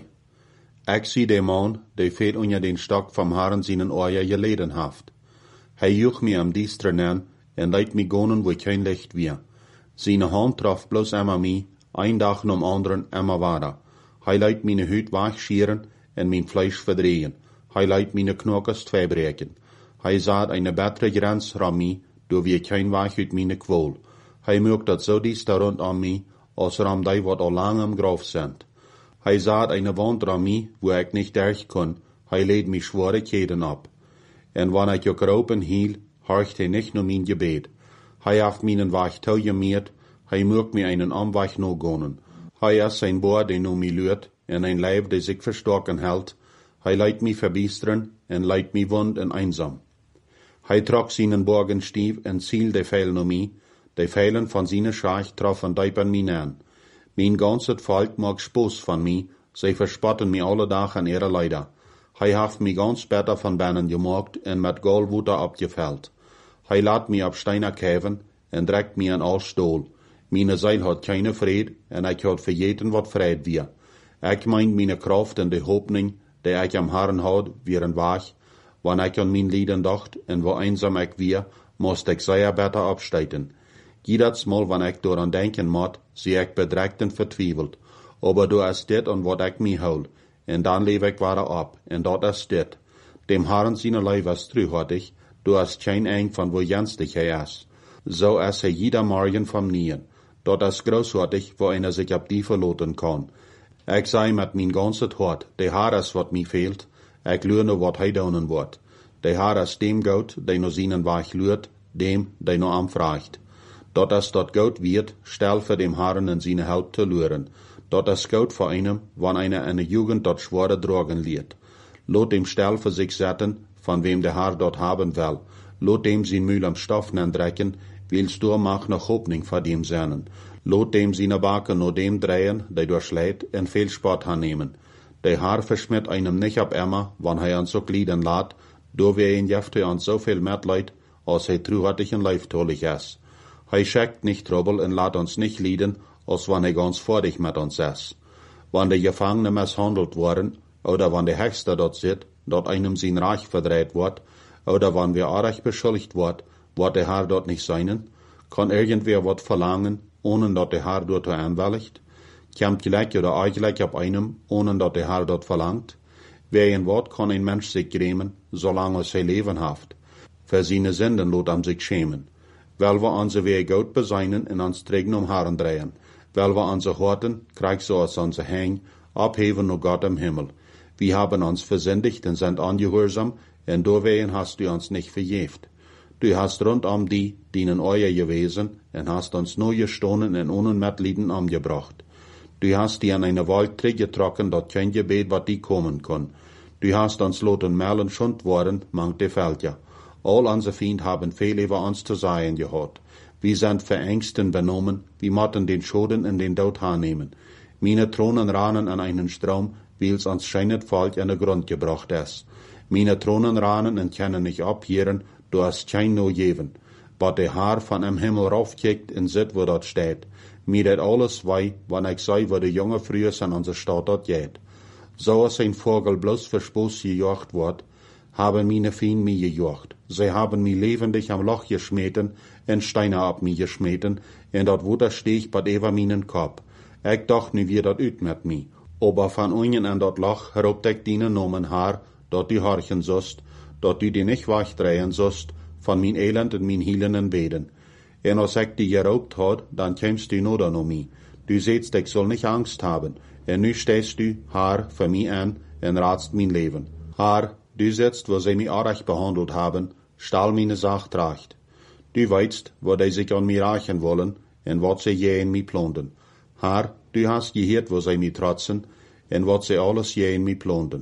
A: Ik zie de man, die feet onder den Stock vom Herrn seinen Eier geleden haft. Hij joeg me am diesteren aan, en leidt me gonen wo kein Licht weer. Seine Hand traf bloß immer mi, ein Tag nom anderen immer weiter. Hij leidt meine Hüt wachschieren en mein Fleisch verdrehen. Hij leidt meine Knokkers tweebreken. Hij zaad eine bessere Grenz ram mi, do wie kein Wach uit meine Quol. Hij mögt dat so dies da rund an mi, als ram die wat al lang am Graf sind. Hij zaad eine Wand ram mi, wo ik nicht durch kon. Hij leed mi Schwierigkeiten ab. En wann ik ook ropen hiel, horcht hij nicht nur mein Gebet. Hij haft meinen Wach tau gemiert, hij mögt mi einen Amwach no gonen. Hij is zijn boer die no mi lürt, en ein Leib, die sich verstorken hält. Hij leidt mi verbiesteren, en leidt mi wund en einsam. Hij trok seinen Borgenstief en ziel de Pfeil no mi, de Pfeilen von seine Schach troffen deipen mi an. Mein ganzes Volk mag Spoß von mi, sie verspotten mi alle Tag an ihre Leider. Hij haft mi ganz beter von Bennen gemacht en met Goldwuter abgefällt. Hij laat mi ab Steiner käven en dreckt mi an all Stohl. Meine Seil hat keine Fried en ik had für jeden wat Fried wir. Ik meint meine Kraft en de Hoffnung, die ik am Herrn had, wieren wach. Wann ik an mein Lieden dacht en wo einsam ik wir, moest ik sehr beter absteiten. Jedes Mal, wann ik daran denken moet, zie ik bedrekt en vertwijfeld. Aber du is dit an wat ik mi hou. En dan leef ik weer ab, en dat is dit. Dem Herrn seine Leib is truhartig, du is geen eng van wo jenstig hij is. Zo is hij jeder morgen vom Nien. Dat is großartig, wo einer sich ab die verloten kann. Ik zei met mijn ganzes hart, de Herr is wat mi fehlt, ik lerne wat hij doen wordt. De Herr is dem Gott, die no seinen Wach lürt, dem, die no anfragt. Dat is dat Gott wird, stel für dem Herrn in seine Help te luren. Dat is Gott voor einem, wann einer in der Jugend dat schwere Drogen liert. Lot dem Stel für sich setzen, von wem der Herr dort haben will. Lot dem sein Mühl am Stoff drecken, willst du mach noch Hoffnung vor dem seinen. Lot dem seine Backen nur dem drehen, der durchschlägt, en viel Sport annehmen. Der Herr verschmiert einem nicht ab immer, wann er uns so gliedern lässt, do wir ihn jefte an so viel Mitleid, als er truhartig und leiftolig ist. Er schickt nicht Trouble und lässt uns nicht lieden, als wann er ganz vordig mit uns ist. Wann die Gefangene misshandelt worden, oder wann der Hexter dort sitzt, dort einem sein Reich verdreht wird, oder wann wir arg beschuldigt wird, wird der Herr dort nicht seinen, kann irgendwer wat verlangen, ohne dat der Herr dort anwilligt? Kommt gleich oder eigentlich ab einem, ohne dat der Herr dort verlangt? Wer ein Wort kann ein Mensch sich grämen, solange er Leben haft. Für seine Sünden lot am sich schämen. Weil wir unsere Wege Gott beseinen und uns trägen um Herren drehen. Weil wir unsere Horten, krieg so als unser Hang, abheben nur Gott im Himmel. Wir haben uns versündigt und sind ungehorsam, und deswegen hast du uns nicht verjeft. Du hast rund um die, die in euer gewesen, und hast uns nur gestohlen und ohne Mitleiden umgebracht. Du hast die an eine Wald getrocken, dort kein Gebet, wat die kommen kann. Du hast uns loten mellen schund worden, mangt de Felder. All unsere Feind haben viel über uns zu sein gehabt. Wir sind verängsten benommen, wir motten den Schoden in den Tod annehmen. Meine Thronen ranen an einen Strom, wie's uns scheinet Volk an den Grund gebracht ist. Meine Thronen ranen und können nicht abhieren, du hast kein no geben. Wat der Haar von am Himmel raufkickt und sit, wo dort steht. Mir dat alles wei, wann ich sei, wo der junge früher an unserer Stadt dort geht. So als ein Vogel bloß für Spaß gejocht wird, haben meine Feen mir gejocht. Sie haben mir lebendig am Loch geschmeten und Steine ab mir geschmeten, und dort wo da steh ich bad ever meinen Kopf. Ich dacht nie wie dat üt mit mi. Aber von unten an dat Loch herobt ich dine Nomen Haar, dort die horchen sost, dort die die nicht wachdrehen sost, von min Elend und min hielenden Beden. En als ich die geraubt hat, dann kämst du nur noch mi. Du sehtst, ich soll nicht Angst haben. En nu stehst du, Haar, für mi an, en ratst min Leben. Haar, du sitzt, wo sie mi arg behandelt haben, stahl meine Sach tracht. Du weißt, wo die sich an mir reichen wollen, en wat sie je in mi plonden. Haar, du hast gehört, wo sie mi trotzen, en wat sie alles je in mi plonden.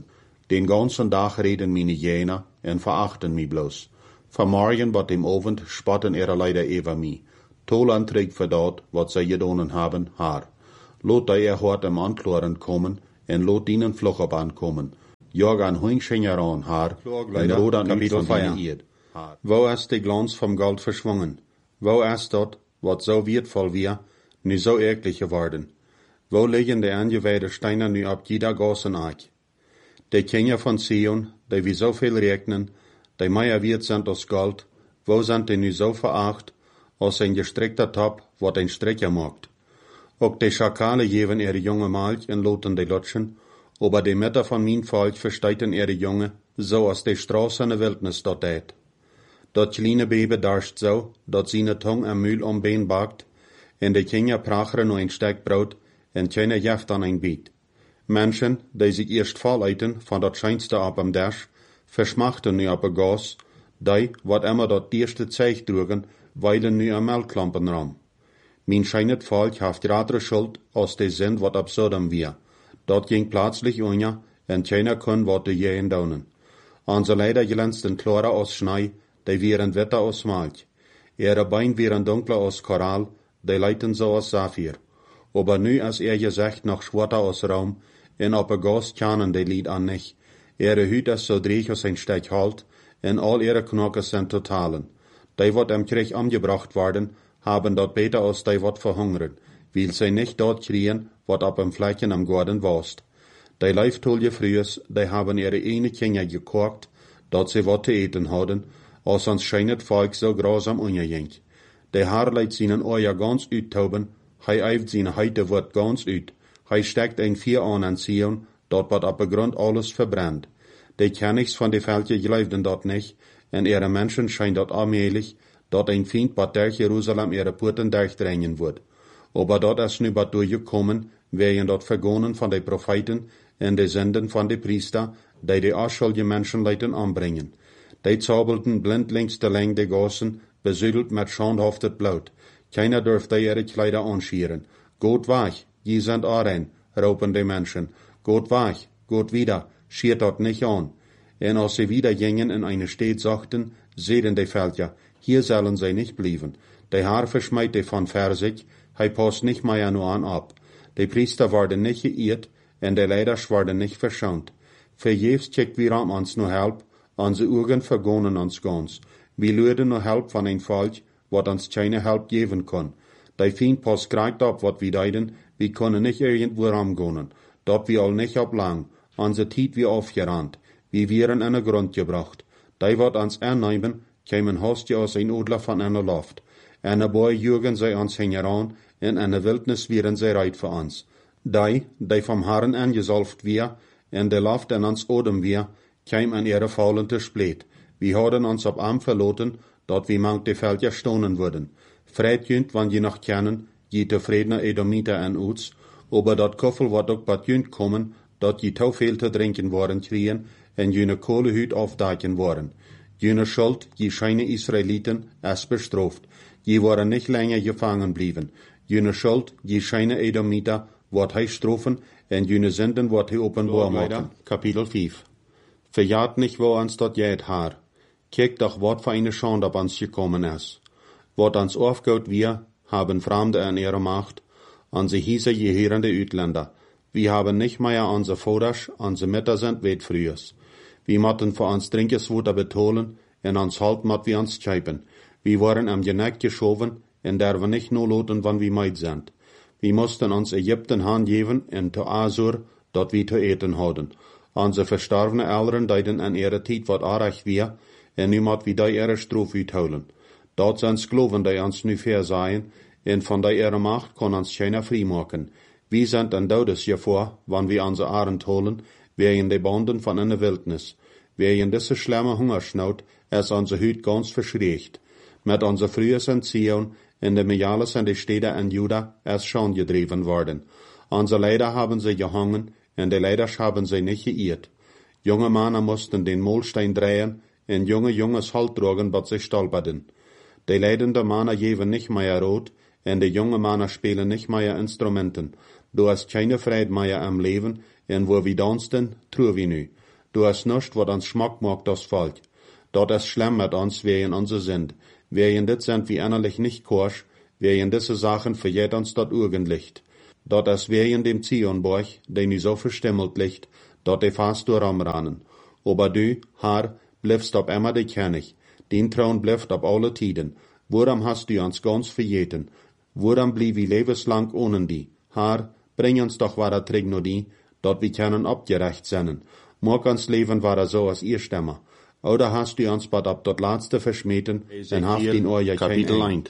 A: Den ganzen Tag reden meine Jener en verachten mich bloß. Vanmorgen wat dem Abend spotten ihre leider über mich. Toland trägt für dort, wat sie gedonen haben, haar. Lot die er hort am Antloren kommen, en lot ihnen Fluch op ankommen. Jag an Huingschenger an haar, en rodan uit van die Eerd. Wo ist die Glanz vom Gold verschwungen? Wo ist dort, wat so wertvoll wir, nu so eklig geworden? Wo liegen die angeweide Steine nu ab jeder Gossen Eich? Die Kinder von Zion, die wie so viel regnen, die mehr wert sind als Gold, wo sind die nu so veracht, als ein gestrickter Top, wat ein Stricker macht? Auch die Schakale geben ihre junge Malch en loten die Lutschen, aber die Mütter von mein Volk versteiten ihre Junge, so als die Straße in der Wildnis dort ät. Dat kleine Baby darscht so, dat seine Tongue am Mühl om Bein bakt, en die Kinder pracheren nur ein Stück Brot, en keine Jaft an ein Biet. Menschen, die sich erst volleiten von dat scheinste ab am Dash, verschmachten nu ab a Gas, die, wat immer dat erste Zeich trugen, weilen nu am Melkklampen ram. Mein scheinet Volk haft radere Schuld, als die sind, wat ab Sodom wir. Dat ging plötzlich unja, en keiner kon wat de jähen daunen. Onze leider glänzten klarer aus Schnee, die wären wetter aus Malch. Ihre Bein wären dunkler aus Korall, die leiten so aus Saphir. Aber nu als er gesagt noch schwarzer aus Raum, en op a Gas kanen die Lied an nicht. Ihre Hüt ist so dreig aus ein Stück Halt, en all ihre Knochen sind totalen. Die wat am Krieg angebracht worden, haben dort beter als die wat verhungern, weil sie nicht dort kriegen, wat ab am Flecken am Garten warst. Die Leiftolle frühes, die haben ihre eine Kinder gekocht, dat sie wat zu eten hadden, als ons scheinet Volk so grausam ungejenk. Die Haar leit seinen Eier ganz uttauben, hei eift seine Heite wird ganz ut, hei steckt ein Vier an an Zion, dort wat ab Grund alles verbrennt. Die Königs von die Völker gleifden dort nicht, en ihre Menschen scheint dort allmählich, dort ein Feind bat durch Jerusalem ihre Porten durchdrängen wird. Aber dort ist nu bat durchgekommen, werden dort vergonnen von den Propheten en de Senden von den Priester, die die unschuldige Menschenleuten anbringen. Die zaubelten blindlings de Länge der Gassen, besüdelt mit schandhaftet Blut. Keiner dürfte ihre Kleider anschieren. Geht weg, je sind Arein, ropen die Menschen. Geht weg, geht wieder, schiert dort nicht an. En als sie wieder gingen in eine Stadt sagten, sehen die Völker, hier sollen sie nicht bleiben. Der Haar verschmeit die von Versich, hei passt nicht mehr nur an ab. Die Priester werden nicht geirrt, en die Leiders werden nicht verschont. Verjefs checkt wir am uns nur Help, onze Augen vergonnen uns ganz. Wir luden nur Help von ein Volk, wat uns keine Help geben kann. Die Feind passt greit ab, wat wir deiden, wir können nicht irgendwo ramgonen. Dort wir all nicht ablang, onze Tiet wir aufgerannt, wir wären an den Grund gebracht. Die wat uns annehmen, kämen Hostie aus ein Odler von einer Luft. Eine Boy jürgen sie uns hingeran, in einer Wildnis wären sie reit für uns. Die, die vom Herrn angesalft wir, en de Luft in uns Odem wir, käm an ihre faulende Splet. Wir haben uns ab Arm verloten, dort wie manch die Völker stonen würden. Freit jünt, wann je noch kennen, je tefredener Edomiter en Uts, aber dort Koffel wat ook bat jünt kommen, dort je tau viel te drinken worden kriegen, en jene Kohlehüt aufdaken worden. Jene Schuld, je scheine Israeliten, es bestraft. Je waren nicht länger gefangen blieben. Jene Schuld, je scheine Edomiter, wat hij strofen, en jene Sünden wat hij openbaar machen. Kapitel vijf. Verjaht nicht, wo uns dort jäht haar. Kijk doch, wat für eine Schande ab uns gekommen ist. Wat uns aufgeht wir, haben Fremde an ihrer Macht, unsere hieße gehörende Utländer. Wir haben nicht mehr unsere Voders, unsere Mütter sind weit frühes. Wir motten für uns Trinkeswuter betonen, en uns halt mat wir uns scheipen. Wir waren am Geneck geschoben, en der wir nicht nur loten, wann wir meid sind. Wir mussten uns Ägypten handgeben, en to Asur, dort wir zu eten hadden. Unsere verstorbene Eltern deiden an ihre Tijd wat arg wir, en nu mat wir die ihre Strof uithouden. Dort sind Skloven, die uns nu versaien, en von der ihre Macht kann uns keiner frei machen. Wir sind an Todes vor, wann wir unsere Arend holen, wegen die Banden von einer Wildnis. Wegen diese schlimme Hungersnot ist unsere Hüt ganz verschreckt. Mit unser frühes Entziehung in der Mejales und die Städte in Juda ist schon gedrieben worden. Unsere Leider haben sie gehangen, und die Leiders haben sie nicht geirrt. Junge Männer mussten den Mohlstein drehen, und junge Junges Halt tragen, was sie stolperten. Die leidende Männer geben nicht mehr rot, und die junge Männer spielen nicht mehr Instrumenten. Du hast keine Freude mehr am Leben, und wo wir tanzen, true wir nu. Du hast nicht, wat ans Schmack macht, das Volk. Dort ist schlimm mit uns, wer in unser sind. Wer in dit sind, wie innerlich nicht korsch, wer in diese Sachen verjährt uns dort Urgenlicht. Dort ist wer in dem Zionborg, den du so verstimmelt licht, dort de fast durch amranen. Aber du, Herr, bliffst ob immer de König, den Thron blifft ob alle Tiden. Woran hast du uns ganz verjeten? Woran blieb wie lebenslang ohne die? Herr, bring uns doch wahrer Träg nur die, dort wir können abgerecht sein. Mag uns Leben wahrer so als ihr Stemmer. Oder hast du uns bad ab dort Letzte verschmeten, en haft in euer Kapitel eins.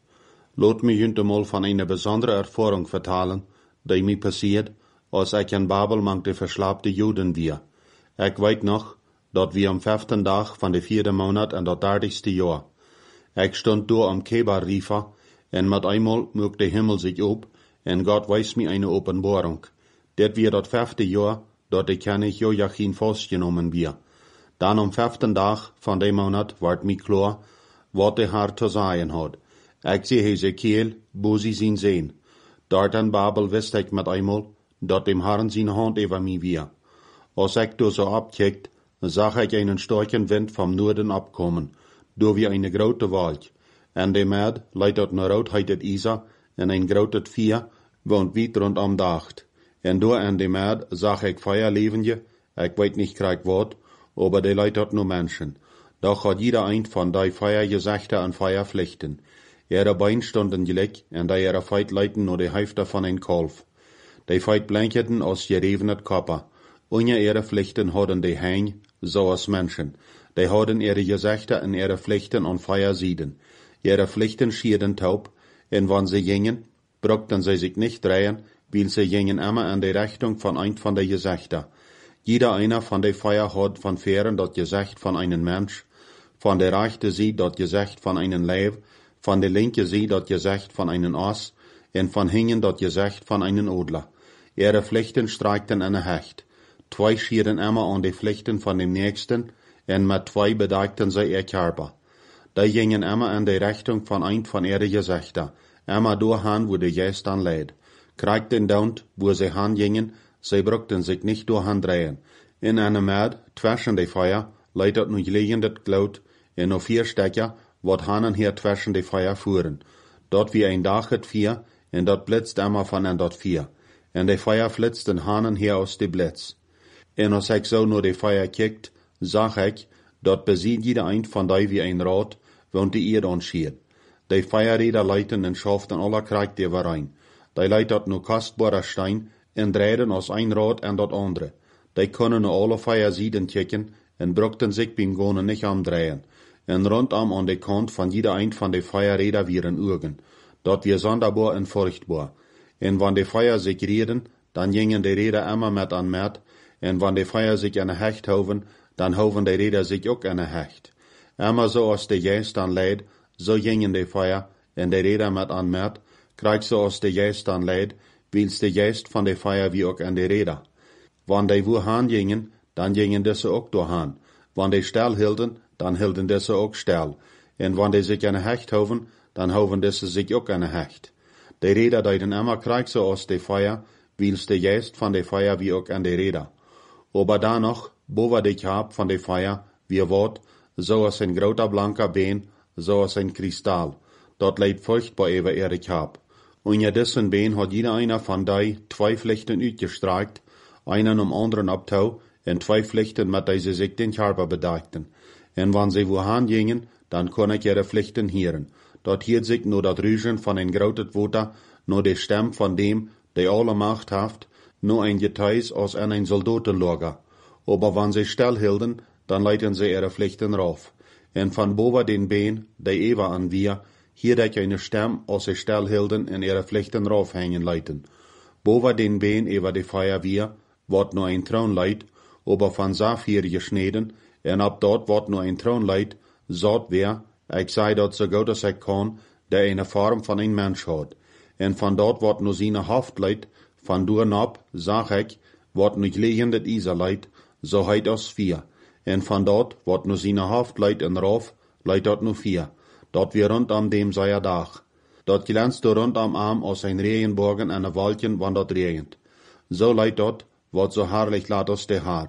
A: Laat mich heute mal von einer besonderen Erfahrung vertellen, die mir passiert, als ich in Babel mang de verslapte Juden wir. Ich weet noch, dat wir am fünften Tag von de vierde Monat en dat dertigste Jahr. Ich stond door am Kebar Rifa, en mit einmal mög de Himmel sich op, en Gott weist mir eine Offenbarung. Det wir dat fünfte Jahr, dat de König Joachim festgenommen wir. Dann am fünften Tag von dem Monat ward mir klar, wat de Herr zu sagen hat. Ich seh Hesekiel, wo sie ihn sehen. Dort in Babel wist ich mit einmal, dat dem Herrn seine Hand über mir wir. Als ich da so abkickt, sah ich einen starken Wind vom Norden abkommen, do wie eine grote Wald. En de Mäd leitet naar rood heitet Isa, en ein grotet Vier, woont weit rondom dacht. En door en de Mäd zag ich Feuerlevende, ich weet nicht krieg wat, aber de leitet nur Menschen. Doch hat jeder ein von die Feuergesächte an Feuerpflichten. Ihre Beine stunden gleich, en die ihre Feit leiten nur die Hälfte von ein Kalf. Die Feit blanketen aus gerevenet Kopper. Ohne ihre Pflichten hadden die Hein, so als Menschen. Die hadden ihre Gesächte en ihre Pflichten an Feuer sieden. Ihre Pflichten schierden taub, en wann sie gingen, brauchten sie sich nicht drehen, weil sie gingen immer in die Richtung von ein von den Gesächten. Jeder einer von den Feuer hat von Fähren das Gesächt von einem Mensch, von der rechten Seite das Gesächt von einem Leib, von der linken Seite das Gesächt von einem Ass, en von hinten das Gesächt von einem Odler. Ihre Pflichten streikten in Hecht. Zwei schieren immer an die Pflichten von dem Nächsten, en mit zwei bedeckten sie ihr Körper. Die gingen immer in die Richtung von ein von ihren Gesächten, immer durchhin, wo der Geist dann lädt. Kriegten dort, wo sie hingingen, sie brauchten sich nicht durchhin drehen. In einem Mäd, zwischen die Feuer, leitet nun liegendes Glaut, in noch vier Stecker, wat hanen hier zwischen die Feuer fuhren. Dort wie ein Dach het vier, en dort blitzt immer von en dort vier. En die Feuer flitzten hanen hier aus die Blitz. En als ich so nur die Feuer kickt, sag ich, dort besieht jeder ein von die wie ein Rad, wohnt die Erde anschiert. Die Feuerräder leiten en schaften aller Krieg die rein. Die leitet nur kostbarer Stein, en drehen aus ein Rad en dat andere. Die können nur alle Feuersieden kicken, en brauchten sich beim Gonen nicht amdrehen. En rondom an de Kant von jeder ein von de Feuerräder wieren Urgen. Dort wir sonderbar en furchtbar. En wann de Feuer sich reden, dann gingen de Räder immer mit an Mäd, en wann de Feuer sich an Hecht hoven, dann hoven de Räder sich auch an Hecht. Immer so als de Geist dann leid, so gingen de Feuer, en de Räder mit an Mäd, krieg so als de Geist dann leid, wils de Geist von de Feuer wie auch an de Räder. Wann de wo han gingen, dann gingen desse auch durchhan. Wann de still hielden, dann hielden desse auch still. En wann de sich an Hecht hoven, dann hoven desse sich auch an Hecht. De Räder deuten immer krieg so aus de Feuer, wils de Geist von de Feuer wie auch an de Räder. Aber da noch, boven de Kaap von de Feuer, wie wat, so als ein groter blanker Been, so als ein Kristall. Dort leidt furchtbar über ihre Kaap. Und ja dessen Been hat jeder einer von die zwei Pflichten uitgestreikt, einen um anderen abtau, en zwei Pflichten mit die sie sich den Körper bedeckten. En wann sie wohin gingen, dann kon ich ihre Pflichten hören. Dort hielt sich nur das Rüschen von ein grotet Water, nur die Stimme von dem, der alle Macht haft, nur ein Geteis aus ein Soldatenlager. Aber wann sie still hielden, dann leiten sie ihre Pflichten rauf. En von boven den Been, der Eva an wir, hier ich eine Stimme aus sie still hielden in ihre Pflichten raufhängen leiten. Boven den Been über die Feuer wir, wort nur ein Thron leit, aber von Saphir geschneden, en ab dort wort nur ein Thron leit, sot wer, ich sei dort so gut als ich kann, der eine Form von ein Mensch hat. En von dort wort nur seine Haft leit, von dort ab, sag ich, wort nicht liegendet Isa leit, so heit aus vier. En von dort wort nur seine Haft leit en rauf, leit dort nur vier. Dort wir rund am dem sei er Dach. Dort glänzt du rund am Arm aus ein Regenbogen en ein Waldchen, wann dort regnet. So leit dort, wort so herrlich lat aus de Haar.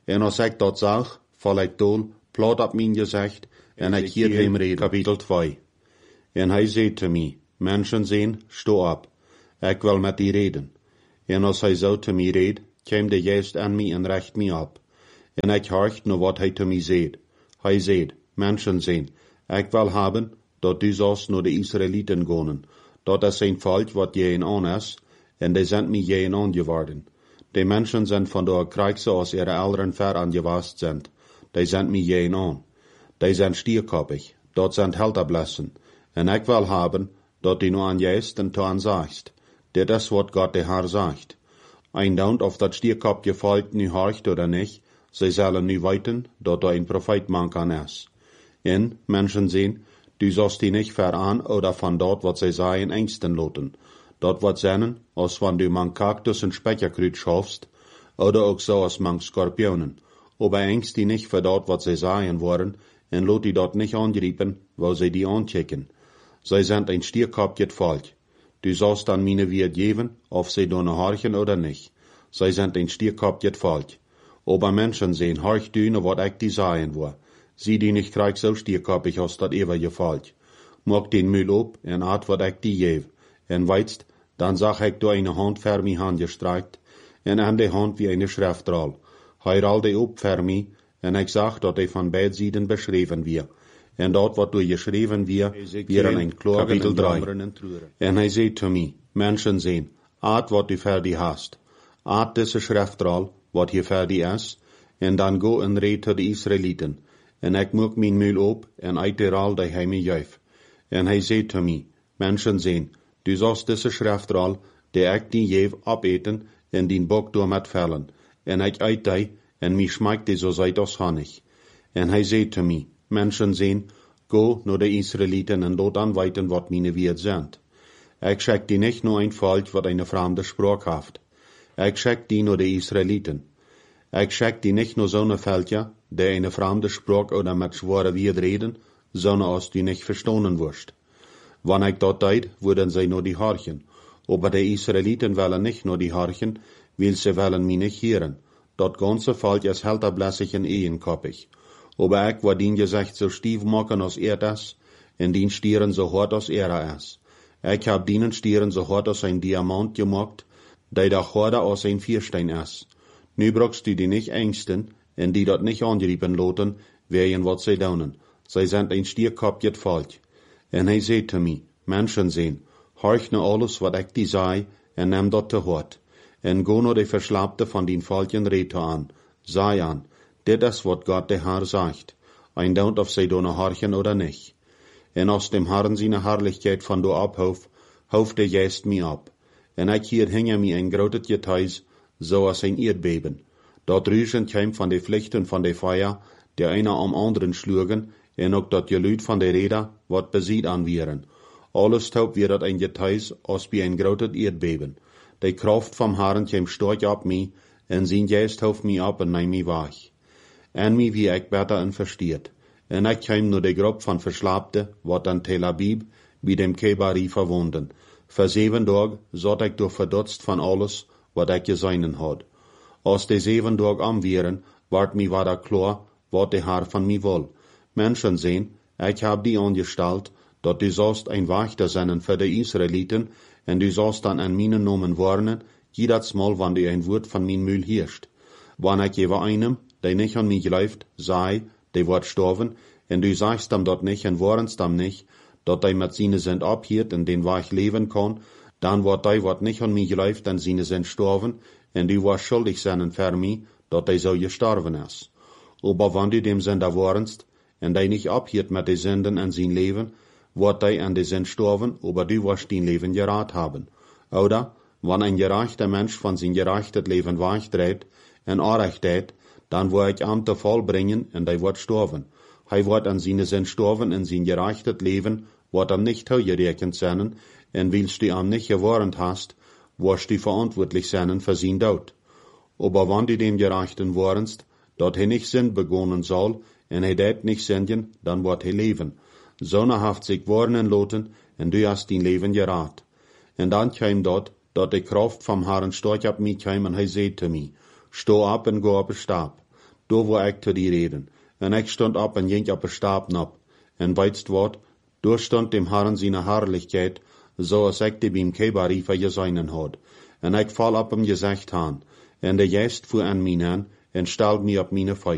A: En als ik dat zag, val ik dool, plat op mijn gezicht, en ik hier hem reden. Kapitel twee. En hij zei te mij, mensen zien, sto op, ik wil met die reden. En als hij zo te mij reed, kwam de geest aan mij en recht mij op. En ik hoort naar wat hij te mij zei. Hij zei, mensen zien, ik wil hebben, dat du zoals naar de Israëlieten gaan. Dat is een volk wat je in aan is, en die zijn mij je in aan geworden. Die mensen zijn van de krijgse als ihre ouderen ver angewast zijn. Die zijn mij je in aan. Die zijn stierkoppig, dat zijn helterblessen. En ik wil hebben, dat die nu aan jeest en toe aan zagst. Dit is wat God de Heer zegt. Eindaunt of dat stierkopje volk nu hoort oder niet, zij zullen nu weten, dat er een profeet man kan is. En, mensen zien, du zost die niet ver aan oder van dat wat zij zeggen engsten loten. Dat wat zijn, als van du man cactus en spekkerkruid schofst, oder ook zo als man skorpionen. Aber engst die nicht für dat wat zij sagen worden, en lot die dat nicht angriepen, wo zij die aanchecken. Zij zijn een stierkopjet volk. Du sollst dan meine Wirt geben, of zij donne horchen oder nicht. Zij zijn een stierkopjet volk. Aber Menschen sehen, horch du ne wat ik die sagen wo. Sie die nicht krieg so stierkoppig als dat ewige volk. Mok den Müll op, en aat wat ik die geef. En weitst, dan zag ik door eine hand ver mi hand gestreikt, en aan de hand wie eine Schriftrol. Hij rolde op ver mi, en ik zag dat hij van beide zijden beschreven wie. En dat wat door geschreven wie, weer een klogen en drie. En hij zei te mij, mensen zien, aat wat du ver die hast. Aat deze Schriftrol, wat hier ver die is, en dan go en reed tot de Israëlieten. En ik moek mijn muil op, en uit de rol die hij mij juif. En hij zei te mij, mensen zien, du zost deze Schriftrol, die ik die geef, opeten, en die bok door met vellen. En ik uit die, en mij schmeikt die zo zijt als Honig. En hij zei te mij, mensen zien, go naar de Israëlieten en laat aan weten wat mijn Wirt zijn. Ik schik die niet naar een volk wat een vreemde spraak heeft. Ik schik die naar de Israëlieten. Ik schik die niet naar zo'n veldje, die een vreemde spraak oder met zware Wirt reden, zo'n als die niet verstonen wordt. Wanneer ik dat deed, worden zij naar die harchen. Aber de Israëlieten willen niet naar die harchen, wil ze willen mij niet heren. Dat ganze volk is helterblässig en eenkoppig. Aber ik wil dien gezicht zo stief maken als er is, en dien stieren zo hard als er is. Ik heb dienen stieren zo hard als een diamant gemaakt, die da harder als een viersteen is. Nu brokst du die niet engsten, en die dat niet aangriepen loten, wegen wat zij doen. Zij zijn een stierkopjet volk. En hij zei te mij, mensen zien, horch naar alles wat ik die zei, en neem dat te hard. En go naar de verslapte van die volken rete aan. Zei aan, dit is wat God de Heer zegt. Eindaunt of zij donne horchen oder nicht. En als dem Herrn seine Herrlichkeit van do abhof, hof de geest mij op. En ik hier hinge mij een groot getuis, zoals een Erdbeben. Dat Rüschen kwam van de vlichten van de Feuer, der einer am anderen schlugen, en ook dat geluid van de Räder, wat beziet aan wieren. Alles taub weer dat een getuis, als bij een groot Erdbeben. De kracht vom Herrn kwam storch op mij, en zijn geest hof mij op en neem mij weg. En mij wie ik beter en versteert. En ik kwam naar de groep van Verslapte, wat aan Tel Abib, bij dem Kebari verwonden. Voor zeven dagen zat ik door verdutst van alles, wat ik gezien had. Als de zeven dagen amwieren, werd mij wieder klar, wat de Herr van mij wil. Menschen zien, ik heb die angestalt, dat du sollst ein Wächter sein für die Israeliten, en du sollst dann an meine Namen warnen, jedes Mal, wann du ein Wort von min Mühl hörst. Wann ich jewe einem, der nicht an mich läuft, sei, der wird sterben, en du sagst ihm dort nicht en warnst ihm nicht, dat der mit seine sind abhiert en den Weg leben kann, dann wird der, wat nicht an mich läuft, en seine sind sterben, en du wirst schuldig sein für mich, dat der so gestorben ist. Aber wann du dem Sünder warnst, en der nicht abhiert mit den Sünden en sein Leben, wird der an die Sünd sterben, aber du wirst dein Leben gerat haben. Oder, wenn ein gerechter Mensch von sein gerechtes Leben wegdreht, en Unrechtheit, dann wird ich am Fall bringen, en der wird sterben. Hij wird an seine Sünd sterben, en sein gerechtes Leben wird am nicht gerechnet sein, en willst du am nicht gewarnt hast, wirst du verantwortlich sein für sein Tod. Aber wenn du dem Gerechten warnst, dat hij nicht Sünd begonnen soll, en hij dat nicht sünden, dann wird hij leben. Sonne haft sich warnen loten, en du hast dein Leben gerat. En dan kwam dat, dat de kracht vom Herrn storch op mij kwam, en hij zei te mij, sto op en go op de stap. do wo ik te die reden. En ik stond op en ging op de stapen op. En weitst wat, door stond dem Herren seine Herrlichkeit, so als ik die beim Kebarifa geseinen had. En ik val op hem gezegd han. En de geest fuhr an mij aan, en stelt mij op mijn voet.